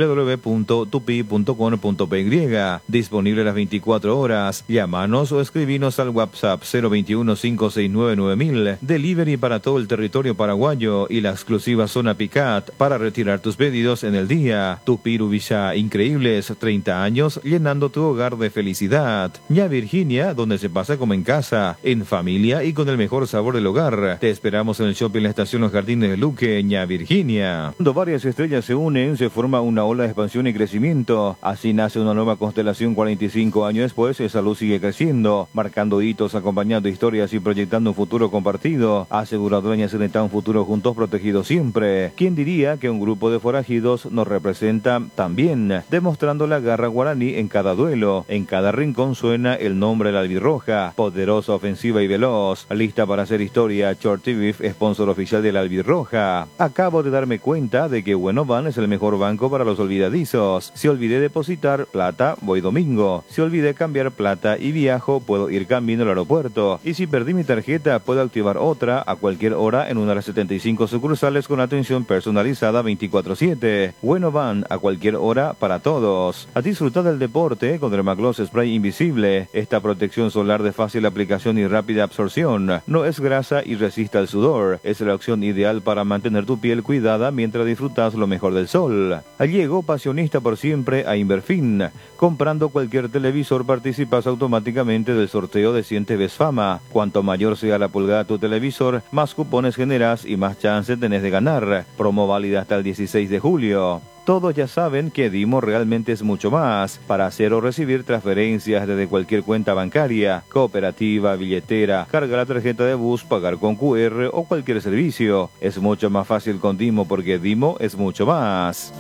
www.tupi.com.py. Disponible las 24 horas. Llámanos o escribinos al WhatsApp 021-569-9000. Delivery para todo el territorio paraguayo y la exclusiva zona Picat para retirar tus pedidos en el día. Tupí Rubilla, increíbles 30 años llenando tu hogar de felicidad. Ña Virginia, donde se pasa como en casa, en familia y con el mejor sabor del hogar. Te esperamos en el shopping La Estación Los Jardines de Luque, Ña Virginia. Cuando varias estrellas se unen, se forma una ola de expansión y crecimiento. Así nace una nueva constelación 45 años después. Esa luz sigue creciendo, marcando hitos, acompañando historias y proyectando un futuro compartido. Aseguradora Ñacenetá, un futuro juntos, protegidos siempre. ¿Quién diría que un grupo de forajidos nos representa también? Demostrando la garra guaraní en cada duelo. En cada rincón suena el nombre de la albirroja, poderosa, ofensiva y veloz, lista para hacer historia. Shorty Beef, sponsor oficial de la albirroja. Acabo de darme cuenta de que Buenoban es el mejor banco para los olvidadizos. Si olvidé depositar plata, voy domingo. Si olvidé cambiar plata y viajo, puedo ir camino al aeropuerto. Y si perdí mi tarjeta, puedo activar otra a cualquier hora en una de las 75 sucursales con atención personalizada 24/7. Buenoban, a cualquier hora para todos. A disfrutar del deporte con Dermagloss Spray Invisible. Esta protección solar de fácil aplicación y rápida absorción. No es grasa y resiste al sudor. Es la opción ideal para mantener tu piel cuidada mientras disfrutas lo mejor del sol. Llegó pasionista por siempre a Inverfin. Comprando cualquier televisor participas automáticamente del sorteo de 100 TVs Fama. Cuanto mayor sea la pulgada de tu televisor, más cupones generas y más chance tenés de ganar. Promo válida hasta el 16 de julio. Todos ya saben que Dimo realmente es mucho más. Para hacer o recibir transferencias desde cualquier cuenta bancaria, cooperativa, billetera, cargar la tarjeta de bus, pagar con QR o cualquier servicio. Es mucho más fácil con Dimo porque Dimo es mucho más.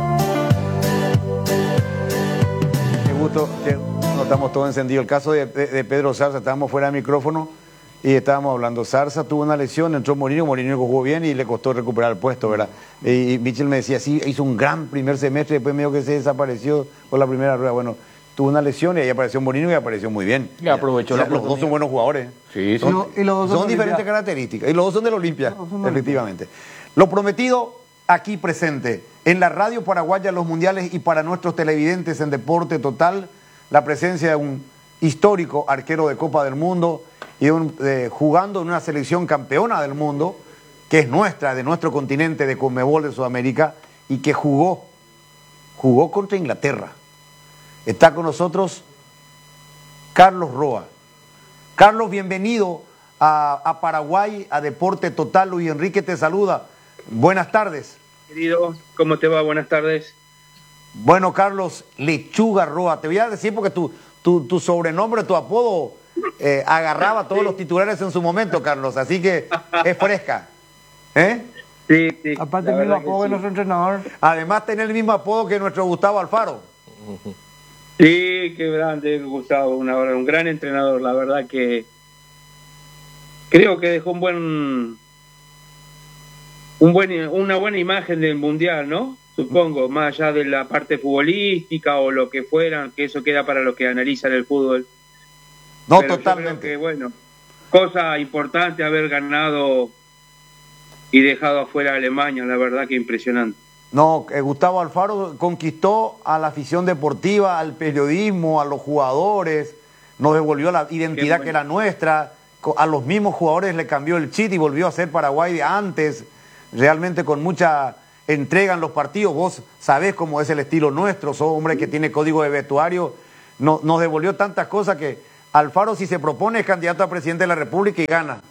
Qué gusto que no estamos todos encendidos. El caso de Pedro Zarza, estábamos fuera de micrófono y estábamos hablando. Zarza tuvo una lesión, entró Mourinho jugó bien y le costó recuperar el puesto, ¿verdad? Y Michel me decía, sí, hizo un gran primer semestre, después medio que se desapareció por la primera rueda. Bueno, tuvo una lesión y ahí apareció Mourinho y apareció muy bien. Y aprovechó la Los dos son buenos jugadores. Sí, sí. Y los dos Son son diferentes Olimpia. características. Y los dos son del Olimpia, Los dos son del efectivamente. Lo prometido aquí presente. En la radio paraguaya, los mundiales y para nuestros televidentes en Deporte Total, la presencia de un histórico arquero de Copa del Mundo y jugando en una selección campeona del mundo, que es nuestra, de nuestro continente, de Conmebol de Sudamérica, y que jugó contra Inglaterra. Está con nosotros Carlos Roa. Carlos, bienvenido a Paraguay, a Deporte Total. Luis Enrique te saluda. Buenas tardes. Querido, ¿cómo te va? Buenas tardes. Bueno, Carlos, Lechuga Roa. Te voy a decir porque tu sobrenombre, tu apodo, agarraba todos los titulares en su momento, Carlos. Así que es fresca. ¿Eh? Sí, sí. Aparte, el mismo apodo de nuestro entrenador. Además, tener el mismo apodo que nuestro Gustavo Alfaro. Sí, qué grande, Gustavo. Un gran entrenador. La verdad que creo que dejó una buena imagen del Mundial, ¿no? supongo, más allá de la parte futbolística o lo que fuera, que eso queda para los que analizan el fútbol. No, pero totalmente. yo creo que, bueno, cosa importante haber ganado y dejado afuera a Alemania, la verdad que impresionante. No, Gustavo Alfaro conquistó a la afición deportiva, al periodismo, a los jugadores, nos devolvió la identidad bueno. que era nuestra, a los mismos jugadores le cambió el chip y volvió a ser Paraguay de antes, realmente con mucha entrega en los partidos. Vos sabés cómo es el estilo nuestro, sos hombre que tiene código de vestuario, nos devolvió tantas cosas que Alfaro, si se propone, es candidato a presidente de la República y gana.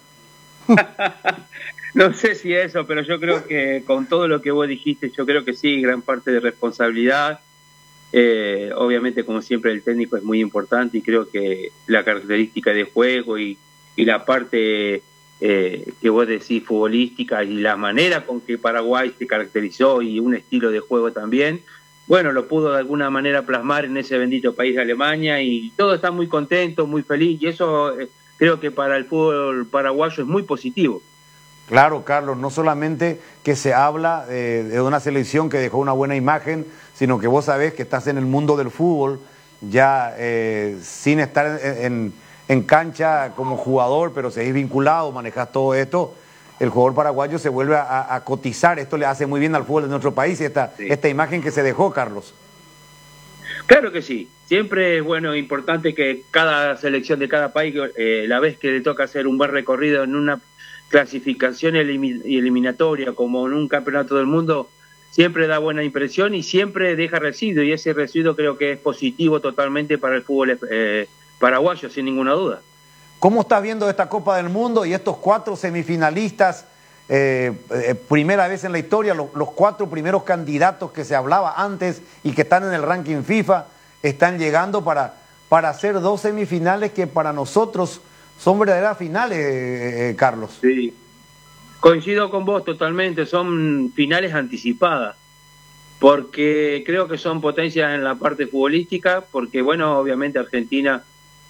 No sé si eso, pero yo creo que con todo lo que vos dijiste, yo creo que sí, gran parte de responsabilidad. Obviamente, como siempre, el técnico es muy importante y creo que la característica de juego y la parte que vos decís futbolística y la manera con que Paraguay se caracterizó y un estilo de juego también, bueno, lo pudo de alguna manera plasmar en ese bendito país de Alemania y todo está muy contento, muy feliz y eso creo que para el fútbol paraguayo es muy positivo. Claro, Carlos, no solamente que se habla de una selección que dejó una buena imagen, sino que vos sabés que estás en el mundo del fútbol, ya sin estar en cancha como jugador, pero seguís vinculado, manejás todo esto, el jugador paraguayo se vuelve a cotizar, esto le hace muy bien al fútbol de nuestro país, esta imagen que se dejó, Carlos. Claro que sí, siempre es bueno, importante que cada selección de cada país, la vez que le toca hacer un buen recorrido en una clasificación eliminatoria como en un campeonato del mundo, siempre da buena impresión y siempre deja residuo, y ese residuo creo que es positivo totalmente para el fútbol paraguayo, sin ninguna duda. ¿Cómo estás viendo esta Copa del Mundo y estos 4 semifinalistas? Primera vez en la historia, los 4 primeros candidatos que se hablaba antes y que están en el ranking FIFA, están llegando para hacer 2 semifinales que para nosotros son verdaderas finales, Carlos. Sí, coincido con vos totalmente, son finales anticipadas, porque creo que son potencias en la parte futbolística, porque bueno, obviamente Argentina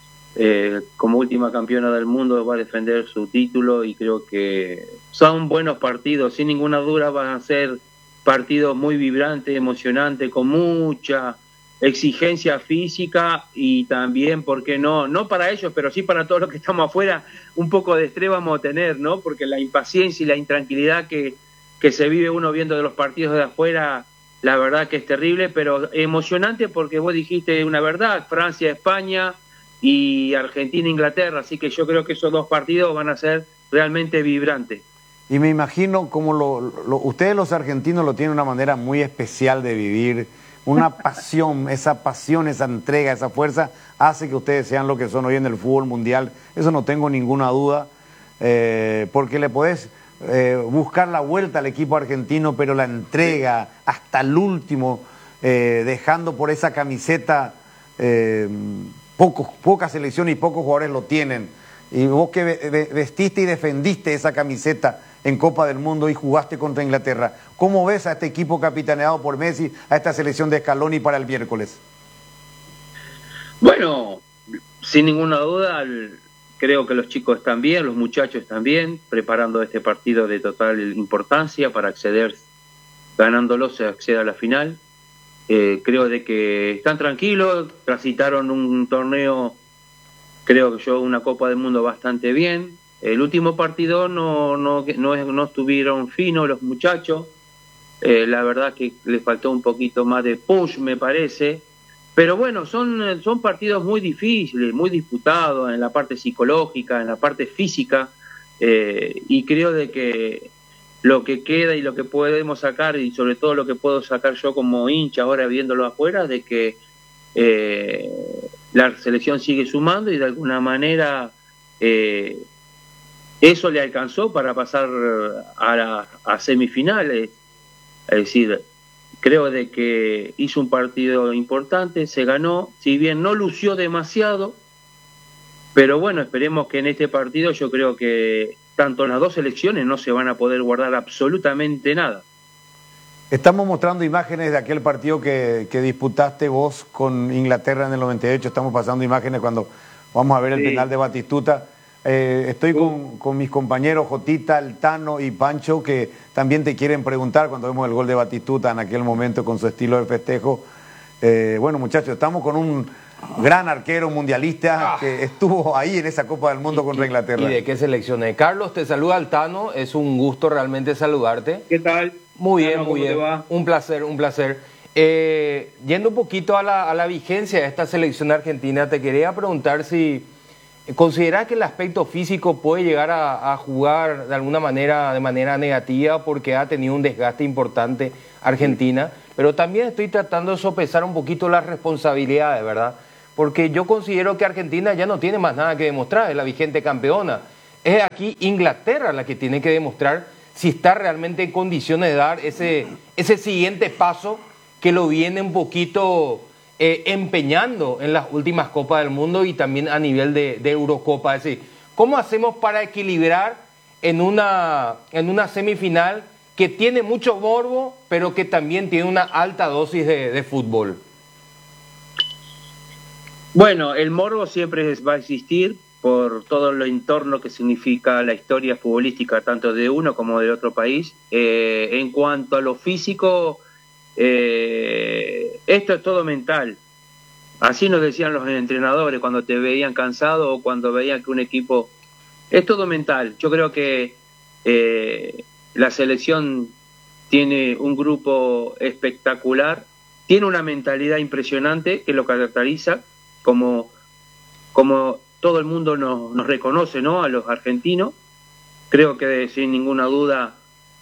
como última campeona del mundo va a defender su título y creo que son buenos partidos, sin ninguna duda van a ser partidos muy vibrantes, emocionantes, con mucha exigencia física y también, ¿por qué no? No para ellos, pero sí para todos los que estamos afuera, un poco de estrés vamos a tener, ¿no? Porque la impaciencia y la intranquilidad que se vive uno viendo de los partidos de afuera, la verdad que es terrible, pero emocionante porque vos dijiste una verdad, Francia, España y Argentina, Inglaterra, así que yo creo que esos 2 partidos van a ser realmente vibrantes. Y me imagino como ustedes los argentinos lo tienen de una manera muy especial de vivir, una pasión, esa entrega, esa fuerza, hace que ustedes sean lo que son hoy en el fútbol mundial. Eso no tengo ninguna duda, porque le podés buscar la vuelta al equipo argentino, pero la entrega hasta el último, dejando por esa camiseta, pocas selecciones y pocos jugadores lo tienen. Y vos que vestiste y defendiste esa camiseta en Copa del Mundo y jugaste contra Inglaterra, ¿cómo ves a este equipo capitaneado por Messi, a esta selección de Scaloni para el miércoles? Bueno, sin ninguna duda, creo que los chicos están bien, los muchachos están bien, preparando este partido de total importancia para acceder, ganándolo se accede a la final. Creo de que están tranquilos, transitaron un torneo, creo que yo, una Copa del Mundo bastante bien. El último partido no estuvieron finos los muchachos, la verdad que les faltó un poquito más de push, me parece, pero bueno, son partidos muy difíciles, muy disputados en la parte psicológica, en la parte física, y creo de que lo que queda y lo que podemos sacar, y sobre todo lo que puedo sacar yo como hincha ahora viéndolo afuera, de que la selección sigue sumando y de alguna manera eso le alcanzó para pasar a semifinales. Es decir, creo de que hizo un partido importante, se ganó, si bien no lució demasiado, pero bueno, esperemos que en este partido yo creo que tanto las 2 selecciones no se van a poder guardar absolutamente nada. Estamos mostrando imágenes de aquel partido que disputaste vos con Inglaterra en el 98, estamos pasando imágenes cuando vamos a ver el penal de Batistuta. Estoy con mis compañeros Jotita, el Tano y Pancho, que también te quieren preguntar cuando vemos el gol de Batistuta en aquel momento con su estilo de festejo. Bueno, muchachos, estamos con un gran arquero mundialista que estuvo ahí en esa Copa del Mundo contra Inglaterra. ¿Y de qué selección es? Carlos, te saluda el Tano, es un gusto realmente saludarte. ¿Qué tal? Muy bien, Tano, muy bien. ¿cómo te va? Un placer, un placer. Yendo un poquito a la vigencia de esta selección argentina, te quería preguntar si considerás que el aspecto físico puede llegar a jugar de alguna manera, de manera negativa, porque ha tenido un desgaste importante Argentina, pero también estoy tratando de sopesar un poquito las responsabilidades, ¿verdad? Porque yo considero que Argentina ya no tiene más nada que demostrar, es la vigente campeona. Es aquí Inglaterra la que tiene que demostrar si está realmente en condiciones de dar ese siguiente paso que lo viene un poquito empeñando en las últimas Copas del Mundo y también a nivel de Eurocopa. Es decir, ¿cómo hacemos para equilibrar en una semifinal que tiene mucho morbo, pero que también tiene una alta dosis de fútbol? Bueno, el morbo siempre va a existir por todo lo entorno que significa la historia futbolística, tanto de uno como del otro país. En cuanto a lo físico, esto es todo mental. Así nos decían los entrenadores cuando te veían cansado o cuando veían que un equipo... Es todo mental. Yo creo que la selección tiene un grupo espectacular, tiene una mentalidad impresionante que lo caracteriza, como todo el mundo nos reconoce, ¿no?, a los argentinos. Creo que sin ninguna duda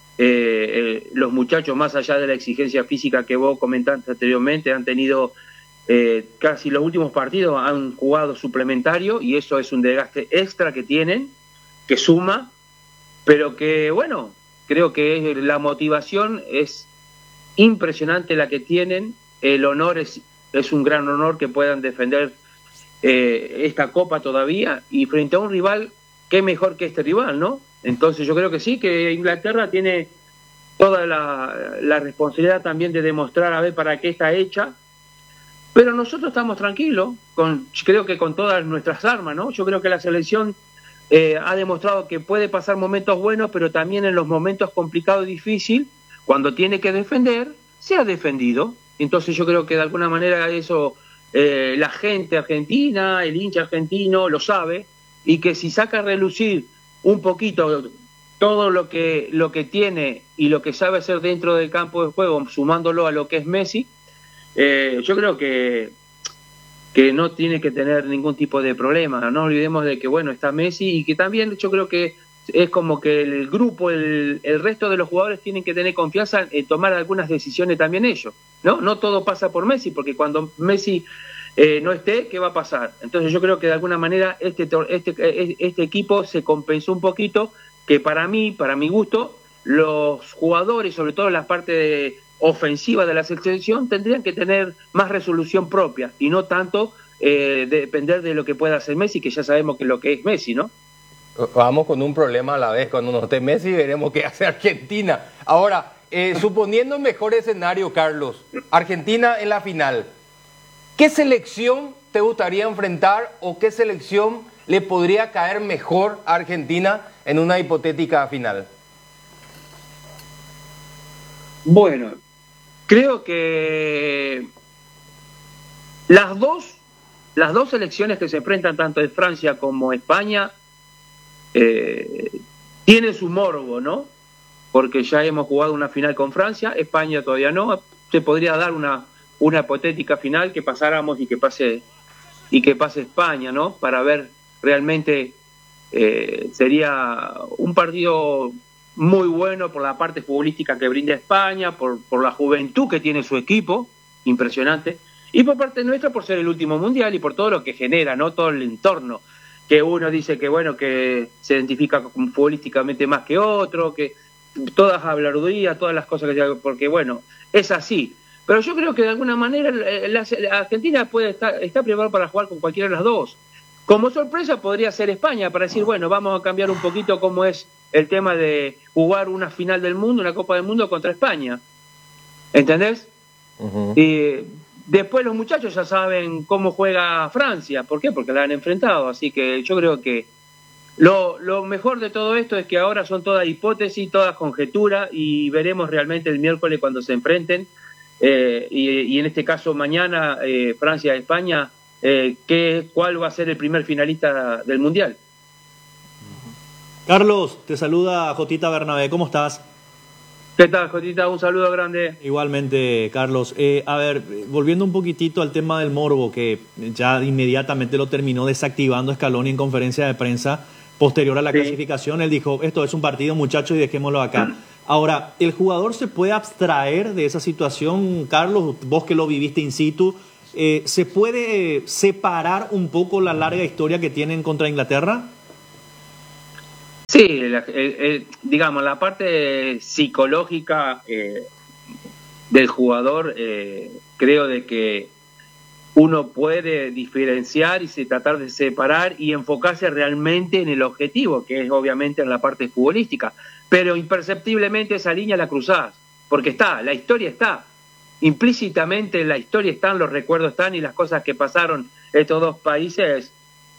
los muchachos, más allá de la exigencia física que vos comentaste anteriormente, han tenido casi los últimos partidos, han jugado suplementario, y eso es un desgaste extra que tienen, que suma, pero que, bueno, creo que la motivación es impresionante la que tienen. El honor es un gran honor que puedan defender esta Copa todavía, y frente a un rival, qué mejor que este rival, ¿no? Entonces yo creo que sí, que Inglaterra tiene toda la responsabilidad también de demostrar a ver para qué está hecha, pero nosotros estamos tranquilos, creo que con todas nuestras armas, ¿no? Yo creo que la selección ha demostrado que puede pasar momentos buenos, pero también en los momentos complicados y difíciles, cuando tiene que defender, se ha defendido. Entonces yo creo que de alguna manera eso la gente argentina, el hincha argentino lo sabe, y que si saca a relucir un poquito todo lo que tiene y lo que sabe hacer dentro del campo de juego, sumándolo a lo que es Messi, yo creo que no tiene que tener ningún tipo de problema. No olvidemos de que, bueno, está Messi, y que también yo creo que es como que el grupo, el resto de los jugadores tienen que tener confianza en tomar algunas decisiones también ellos, ¿no? No todo pasa por Messi, porque cuando Messi no esté, ¿qué va a pasar? Entonces yo creo que de alguna manera este equipo se compensó un poquito, que para mi gusto, los jugadores, sobre todo en la parte ofensiva de la selección, tendrían que tener más resolución propia y no tanto depender de lo que pueda hacer Messi, que ya sabemos que lo que es Messi, ¿no? Vamos con un problema a la vez. Cuando no esté Messi, veremos qué hace Argentina. Ahora, suponiendo un mejor escenario, Carlos, Argentina en la final, ¿qué selección te gustaría enfrentar o qué selección le podría caer mejor a Argentina en una hipotética final? Bueno, creo que las dos selecciones que se enfrentan, tanto de Francia como España, tienen su morbo, ¿no? Porque ya hemos jugado una final con Francia, España todavía no. Se podría dar una hipotética final, que pasáramos y que pase España, ¿no? Para ver realmente, sería un partido muy bueno por la parte futbolística que brinda España, por la juventud que tiene su equipo, impresionante, y por parte nuestra por ser el último mundial y por todo lo que genera, ¿no? Todo el entorno, que uno dice que, bueno, que se identifica futbolísticamente más que otro, que todas habladurías, todas las cosas que... Porque, bueno, es así. Pero yo creo que de alguna manera la Argentina puede está preparada para jugar con cualquiera de las dos. Como sorpresa podría ser España, para decir, bueno, vamos a cambiar un poquito cómo es el tema de jugar una final del mundo, una Copa del Mundo contra España. ¿Entendés? Uh-huh. Y después los muchachos ya saben cómo juega Francia. ¿Por qué? Porque la han enfrentado. Así que yo creo que Lo mejor de todo esto es que ahora son todas hipótesis, todas conjeturas, y veremos realmente el miércoles cuando se enfrenten, y en este caso mañana Francia-España, cuál va a ser el primer finalista del Mundial. Carlos, te saluda Jotita Bernabé, ¿cómo estás? ¿Qué tal, Jotita? Un saludo grande. Igualmente, Carlos. A ver, volviendo un poquitito al tema del morbo, que ya inmediatamente lo terminó desactivando Scaloni en conferencia de prensa posterior a la clasificación. Él dijo, esto es un partido, muchachos, y dejémoslo acá. Ahora, ¿el jugador se puede abstraer de esa situación, Carlos? Vos que lo viviste in situ, ¿se puede separar un poco la larga historia que tienen contra Inglaterra? Sí, digamos, la parte psicológica del jugador, creo de que uno puede diferenciar y tratar de separar y enfocarse realmente en el objetivo, que es obviamente en la parte futbolística, pero imperceptiblemente esa línea la cruzás, porque la historia está, implícitamente la historia están, los recuerdos están, y las cosas que pasaron estos dos países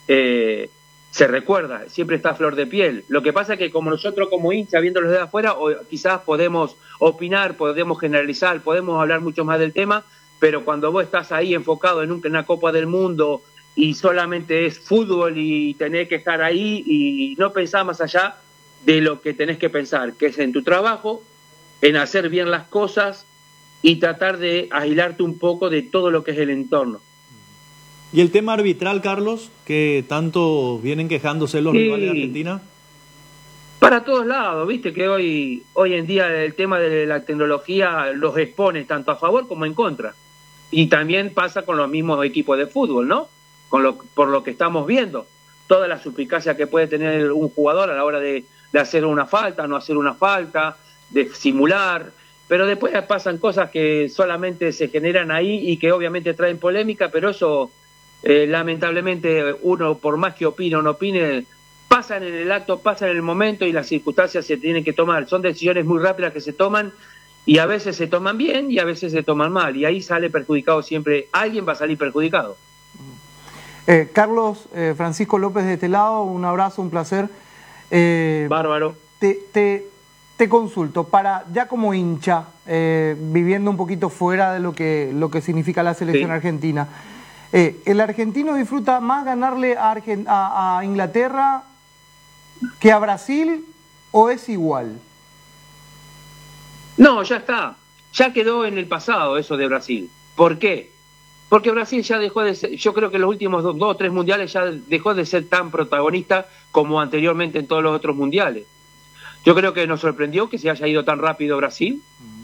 se recuerda, siempre está a flor de piel. Lo que pasa es que como nosotros como hinchas, viéndolos de afuera, quizás podemos opinar, podemos generalizar, podemos hablar mucho más del tema, pero cuando vos estás ahí enfocado en una Copa del Mundo y solamente es fútbol y tenés que estar ahí y no pensás más allá de lo que tenés que pensar, que es en tu trabajo, en hacer bien las cosas y tratar de aislarte un poco de todo lo que es el entorno. ¿Y el tema arbitral, Carlos, que tanto vienen quejándose los rivales de Argentina? Para todos lados, viste que hoy en día el tema de la tecnología los expone tanto a favor como en contra. Y también pasa con los mismos equipos de fútbol, ¿no? Por lo que estamos viendo. Toda la suspicacia que puede tener un jugador a la hora de hacer una falta, no hacer una falta, de simular. Pero después pasan cosas que solamente se generan ahí y que obviamente traen polémica, pero eso... lamentablemente uno, por más que opine o no opine, pasan en el acto, pasan en el momento y las circunstancias se tienen que tomar. Son decisiones muy rápidas que se toman y a veces se toman bien y a veces se toman mal, y ahí sale perjudicado siempre, alguien va a salir perjudicado. Carlos, Francisco López de este lado, un abrazo, un placer. Bárbaro. Te consulto, para ya como hincha, viviendo un poquito fuera de lo que significa la selección argentina, ¿el argentino disfruta más ganarle a Inglaterra que a Brasil o es igual? No, ya está. Ya quedó en el pasado eso de Brasil. ¿Por qué? Porque Brasil ya dejó de ser, yo creo que los últimos dos o tres mundiales ya dejó de ser tan protagonista como anteriormente en todos los otros mundiales. Yo creo que nos sorprendió que se haya ido tan rápido Brasil,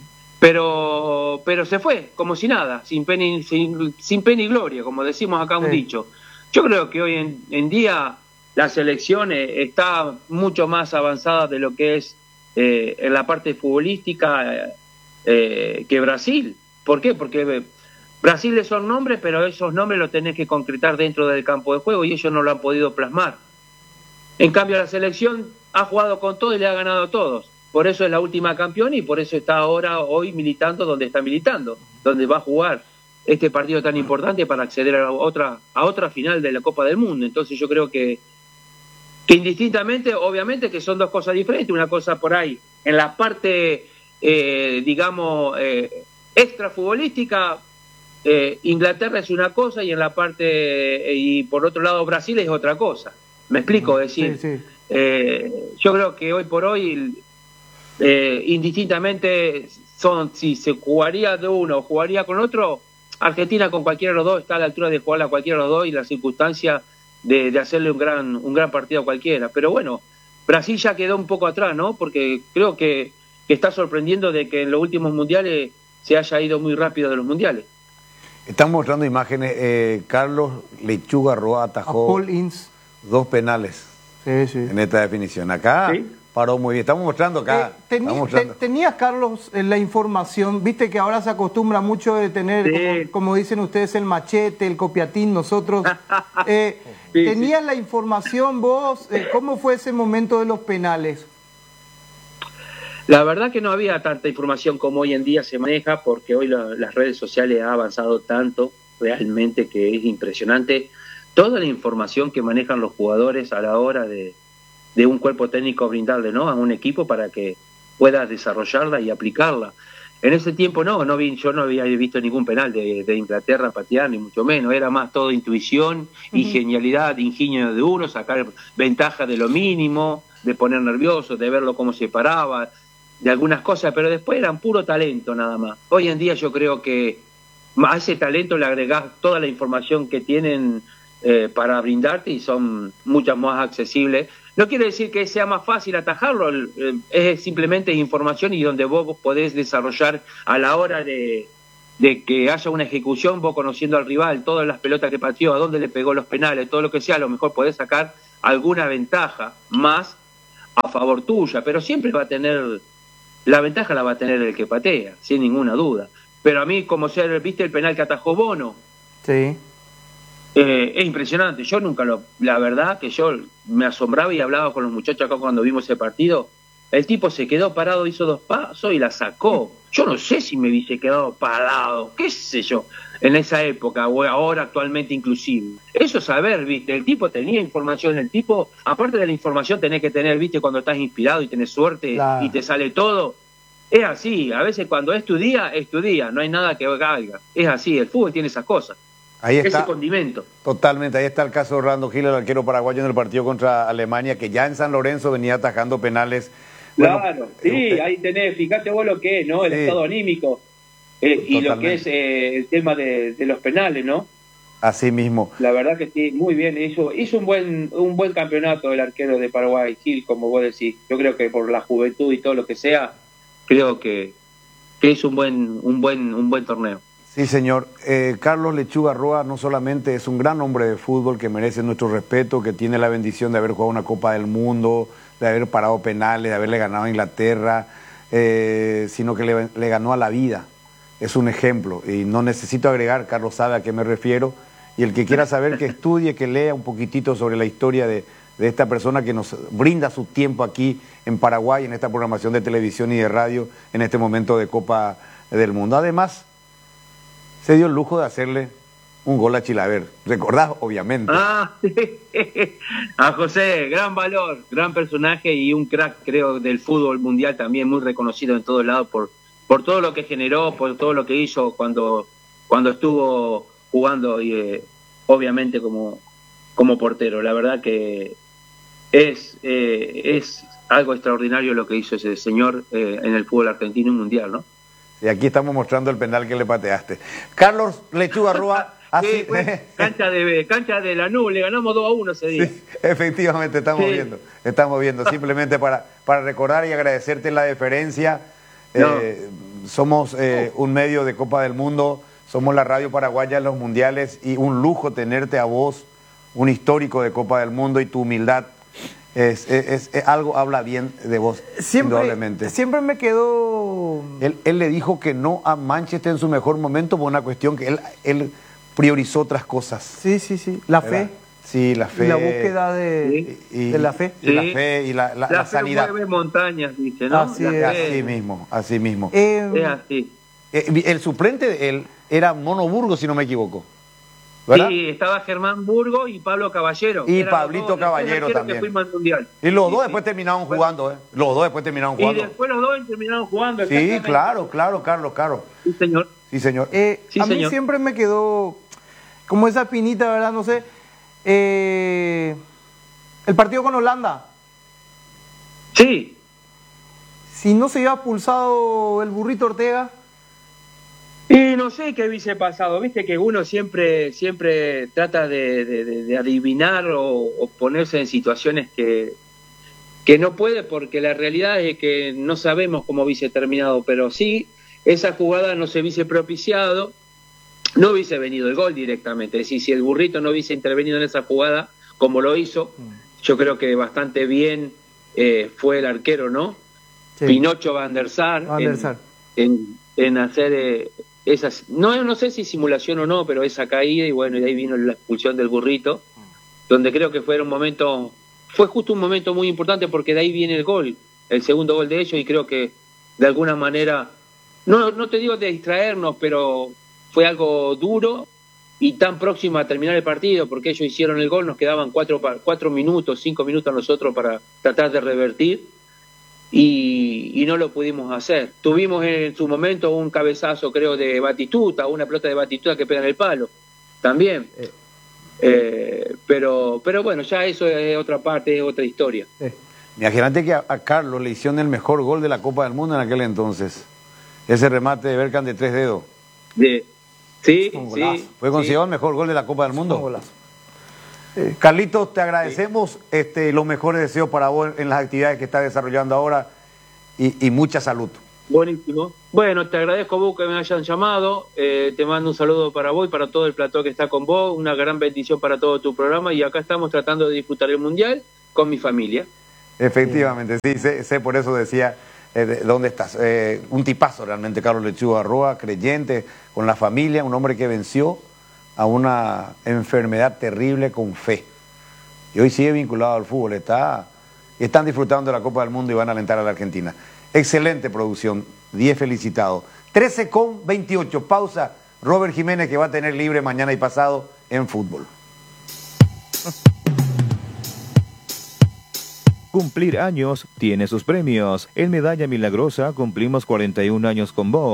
pero se fue, como si nada, sin pena y gloria, como decimos acá un dicho. Yo creo que hoy en día la selección está mucho más avanzada de lo que es en la parte futbolística que Brasil. ¿Por qué? Porque Brasil son nombres, pero esos nombres los tenés que concretar dentro del campo de juego y ellos no lo han podido plasmar. En cambio la selección ha jugado con todo y le ha ganado a todos. Por eso es la última campeona y por eso está hoy militando donde está militando, donde va a jugar este partido tan importante para acceder a otra final de la Copa del Mundo. Entonces yo creo que indistintamente, obviamente que son dos cosas diferentes, una cosa por ahí, en la parte, digamos, extra futbolística, Inglaterra es una cosa y en la parte, y por otro lado Brasil es otra cosa. ¿Me explico? Es decir, yo creo que hoy por hoy, indistintamente, si se jugaría de uno o jugaría con otro, Argentina con cualquiera de los dos está a la altura de jugar a cualquiera de los dos y la circunstancia de hacerle un gran partido a cualquiera. Pero bueno, Brasil ya quedó un poco atrás, ¿no? Porque creo que está sorprendiendo de que en los últimos mundiales se haya ido muy rápido de los mundiales. Están mostrando imágenes. Carlos Lechuga Roa atajó 2 penales en esta definición. Acá paró muy bien. Estamos mostrando acá. ¿Tenías, Carlos, la información? Viste que ahora se acostumbra mucho de tener, como dicen ustedes, el machete, el copiatín, nosotros. ¿Tenías la información vos? ¿Cómo fue ese momento de los penales? La verdad que no había tanta información como hoy en día se maneja, porque hoy las redes sociales han avanzado tanto, realmente, que es impresionante toda la información que manejan los jugadores a la hora de de un cuerpo técnico brindarle, ¿no?, a un equipo para que pueda desarrollarla y aplicarla. En ese tiempo yo no había visto ningún penal de Inglaterra patear, ni mucho menos. Era más todo intuición y genialidad, ingenio de uno, sacar ventaja de lo mínimo, de poner nervioso, de verlo cómo se paraba, de algunas cosas, pero después eran puro talento nada más. Hoy en día yo creo que a ese talento le agregás toda la información que tienen para brindarte y son muchas más accesibles. No quiere decir que sea más fácil atajarlo, es simplemente información y donde vos podés desarrollar a la hora de que haya una ejecución, vos conociendo al rival, todas las pelotas que pateó, a dónde le pegó los penales, todo lo que sea, a lo mejor podés sacar alguna ventaja más a favor tuya, pero siempre va a tener, la ventaja la va a tener el que patea, sin ninguna duda. Pero a mí, como viste el penal que atajó Bono, Sí. Es impresionante. Yo nunca la verdad que yo me asombraba y hablaba con los muchachos acá cuando vimos ese partido. El tipo se quedó parado, hizo 2 pasos y la sacó. Yo no sé si me hubiese quedado parado, qué sé yo, en esa época o ahora actualmente inclusive. Eso es saber, viste, el tipo tenía información, el tipo, aparte de la información tenés que tener, viste, cuando estás inspirado y tenés suerte y te sale todo. Es así, a veces cuando es tu día, no hay nada que valga. Es así, el fútbol tiene esas cosas. Ahí está, ese condimento. Totalmente, ahí está el caso de Orlando Gil, el arquero paraguayo en el partido contra Alemania, que ya en San Lorenzo venía atajando penales. Claro, bueno, sí, ahí tenés, fíjate vos lo que es, ¿no? El estado anímico y lo que es el tema de los penales, ¿no? Así mismo. La verdad que sí, muy bien, hizo un buen campeonato el arquero de Paraguay, Gil, como vos decís. Yo creo que por la juventud y todo lo que sea, creo que es un buen torneo. Sí, señor. Carlos Lechuga Roa no solamente es un gran hombre de fútbol que merece nuestro respeto, que tiene la bendición de haber jugado una Copa del Mundo, de haber parado penales, de haberle ganado a Inglaterra, sino que le ganó a la vida. Es un ejemplo. Y no necesito agregar, Carlos sabe a qué me refiero. Y el que quiera saber, que estudie, que lea un poquitito sobre la historia de esta persona que nos brinda su tiempo aquí en Paraguay, en esta programación de televisión y de radio, en este momento de Copa del Mundo. Además, se dio el lujo de hacerle un gol a Chilaver. ¿Recordás? Obviamente. A José, gran valor, gran personaje y un crack, creo, del fútbol mundial también, muy reconocido en todos lados por todo lo que generó, por todo lo que hizo cuando estuvo jugando y obviamente como portero. La verdad que es algo extraordinario lo que hizo ese señor en el fútbol argentino y mundial, ¿no? Y aquí estamos mostrando el penal que le pateaste. Carlos Lechuga Roa. Sí, pues, cancha de Lanús, le ganamos 2-1 ese día. Sí, efectivamente, estamos viendo. Simplemente para recordar y agradecerte la deferencia. Somos un medio de Copa del Mundo, somos la radio paraguaya en los mundiales y un lujo tenerte a vos, un histórico de Copa del Mundo, y tu humildad. Algo habla bien de vos, indudablemente. Siempre me quedó... Él le dijo que no a Manchester en su mejor momento por una cuestión que él priorizó otras cosas. Sí. La fe. Sí, la fe. Y la búsqueda de la fe. Y la fe y la sanidad. La fe mueve montañas, dice, ¿no? Así mismo. Es así. El suplente de él era Mono Burgos, si no me equivoco. ¿Verdad? Sí, estaba Germán Burgo y Pablo Caballero. Y Pablito Caballero también. Y los dos después terminaron jugando, ¿eh? Y después los dos terminaron jugando. Sí, claro, Carlos. Sí, señor. A mí siempre me quedó como esa pinita, ¿verdad? No sé. El partido con Holanda. Sí. Si no se había pulsado el Burrito Ortega. Y no sé qué hubiese pasado, viste que uno siempre trata de adivinar o ponerse en situaciones que no puede, porque la realidad es que no sabemos cómo hubiese terminado, pero sí, esa jugada no se hubiese propiciado, no hubiese venido el gol directamente. Es decir, si el Burrito no hubiese intervenido en esa jugada como lo hizo, yo creo que bastante bien fue el arquero, ¿no? Sí. Pinocho Van der Sar. En hacer esas, no sé si simulación o no, pero esa caída, y bueno, y de ahí vino la expulsión del Burrito, donde creo que fue justo un momento muy importante, porque de ahí viene el gol, el segundo gol de ellos, y creo que de alguna manera, no te digo de distraernos, pero fue algo duro, y tan próximo a terminar el partido, porque ellos hicieron el gol, nos quedaban 4 minutos, 5 minutos a nosotros para tratar de revertir, y no lo pudimos hacer. Tuvimos en su momento un cabezazo, creo, de Batistuta, una pelota de Batistuta que pega en el palo, también. Pero bueno, ya eso es otra parte, es otra historia. Imagínate que a Carlos le hicieron el mejor gol de la Copa del Mundo en aquel entonces. Ese remate de Berkan de 3 dedos. Sí. Fue considerado el mejor gol de la Copa del Mundo. Carlitos, te agradecemos los mejores deseos para vos en las actividades que estás desarrollando ahora y mucha salud. Buenísimo. Bueno, te agradezco vos que me hayan llamado, te mando un saludo para vos y para todo el plató que está con vos, una gran bendición para todo tu programa, y acá estamos tratando de disfrutar el Mundial con mi familia. Efectivamente, sí, sé por eso decía, ¿dónde estás? Un tipazo realmente, Carlos Lechuga Roa, creyente, con la familia, un hombre que venció a una enfermedad terrible con fe. Y hoy sigue vinculado al fútbol, están disfrutando de la Copa del Mundo y van a alentar a la Argentina. Excelente producción, 10 felicitados. 13:28, pausa. Robert Jiménez, que va a tener libre mañana y pasado en fútbol. Cumplir años tiene sus premios. En Medalla Milagrosa cumplimos 41 años con vos.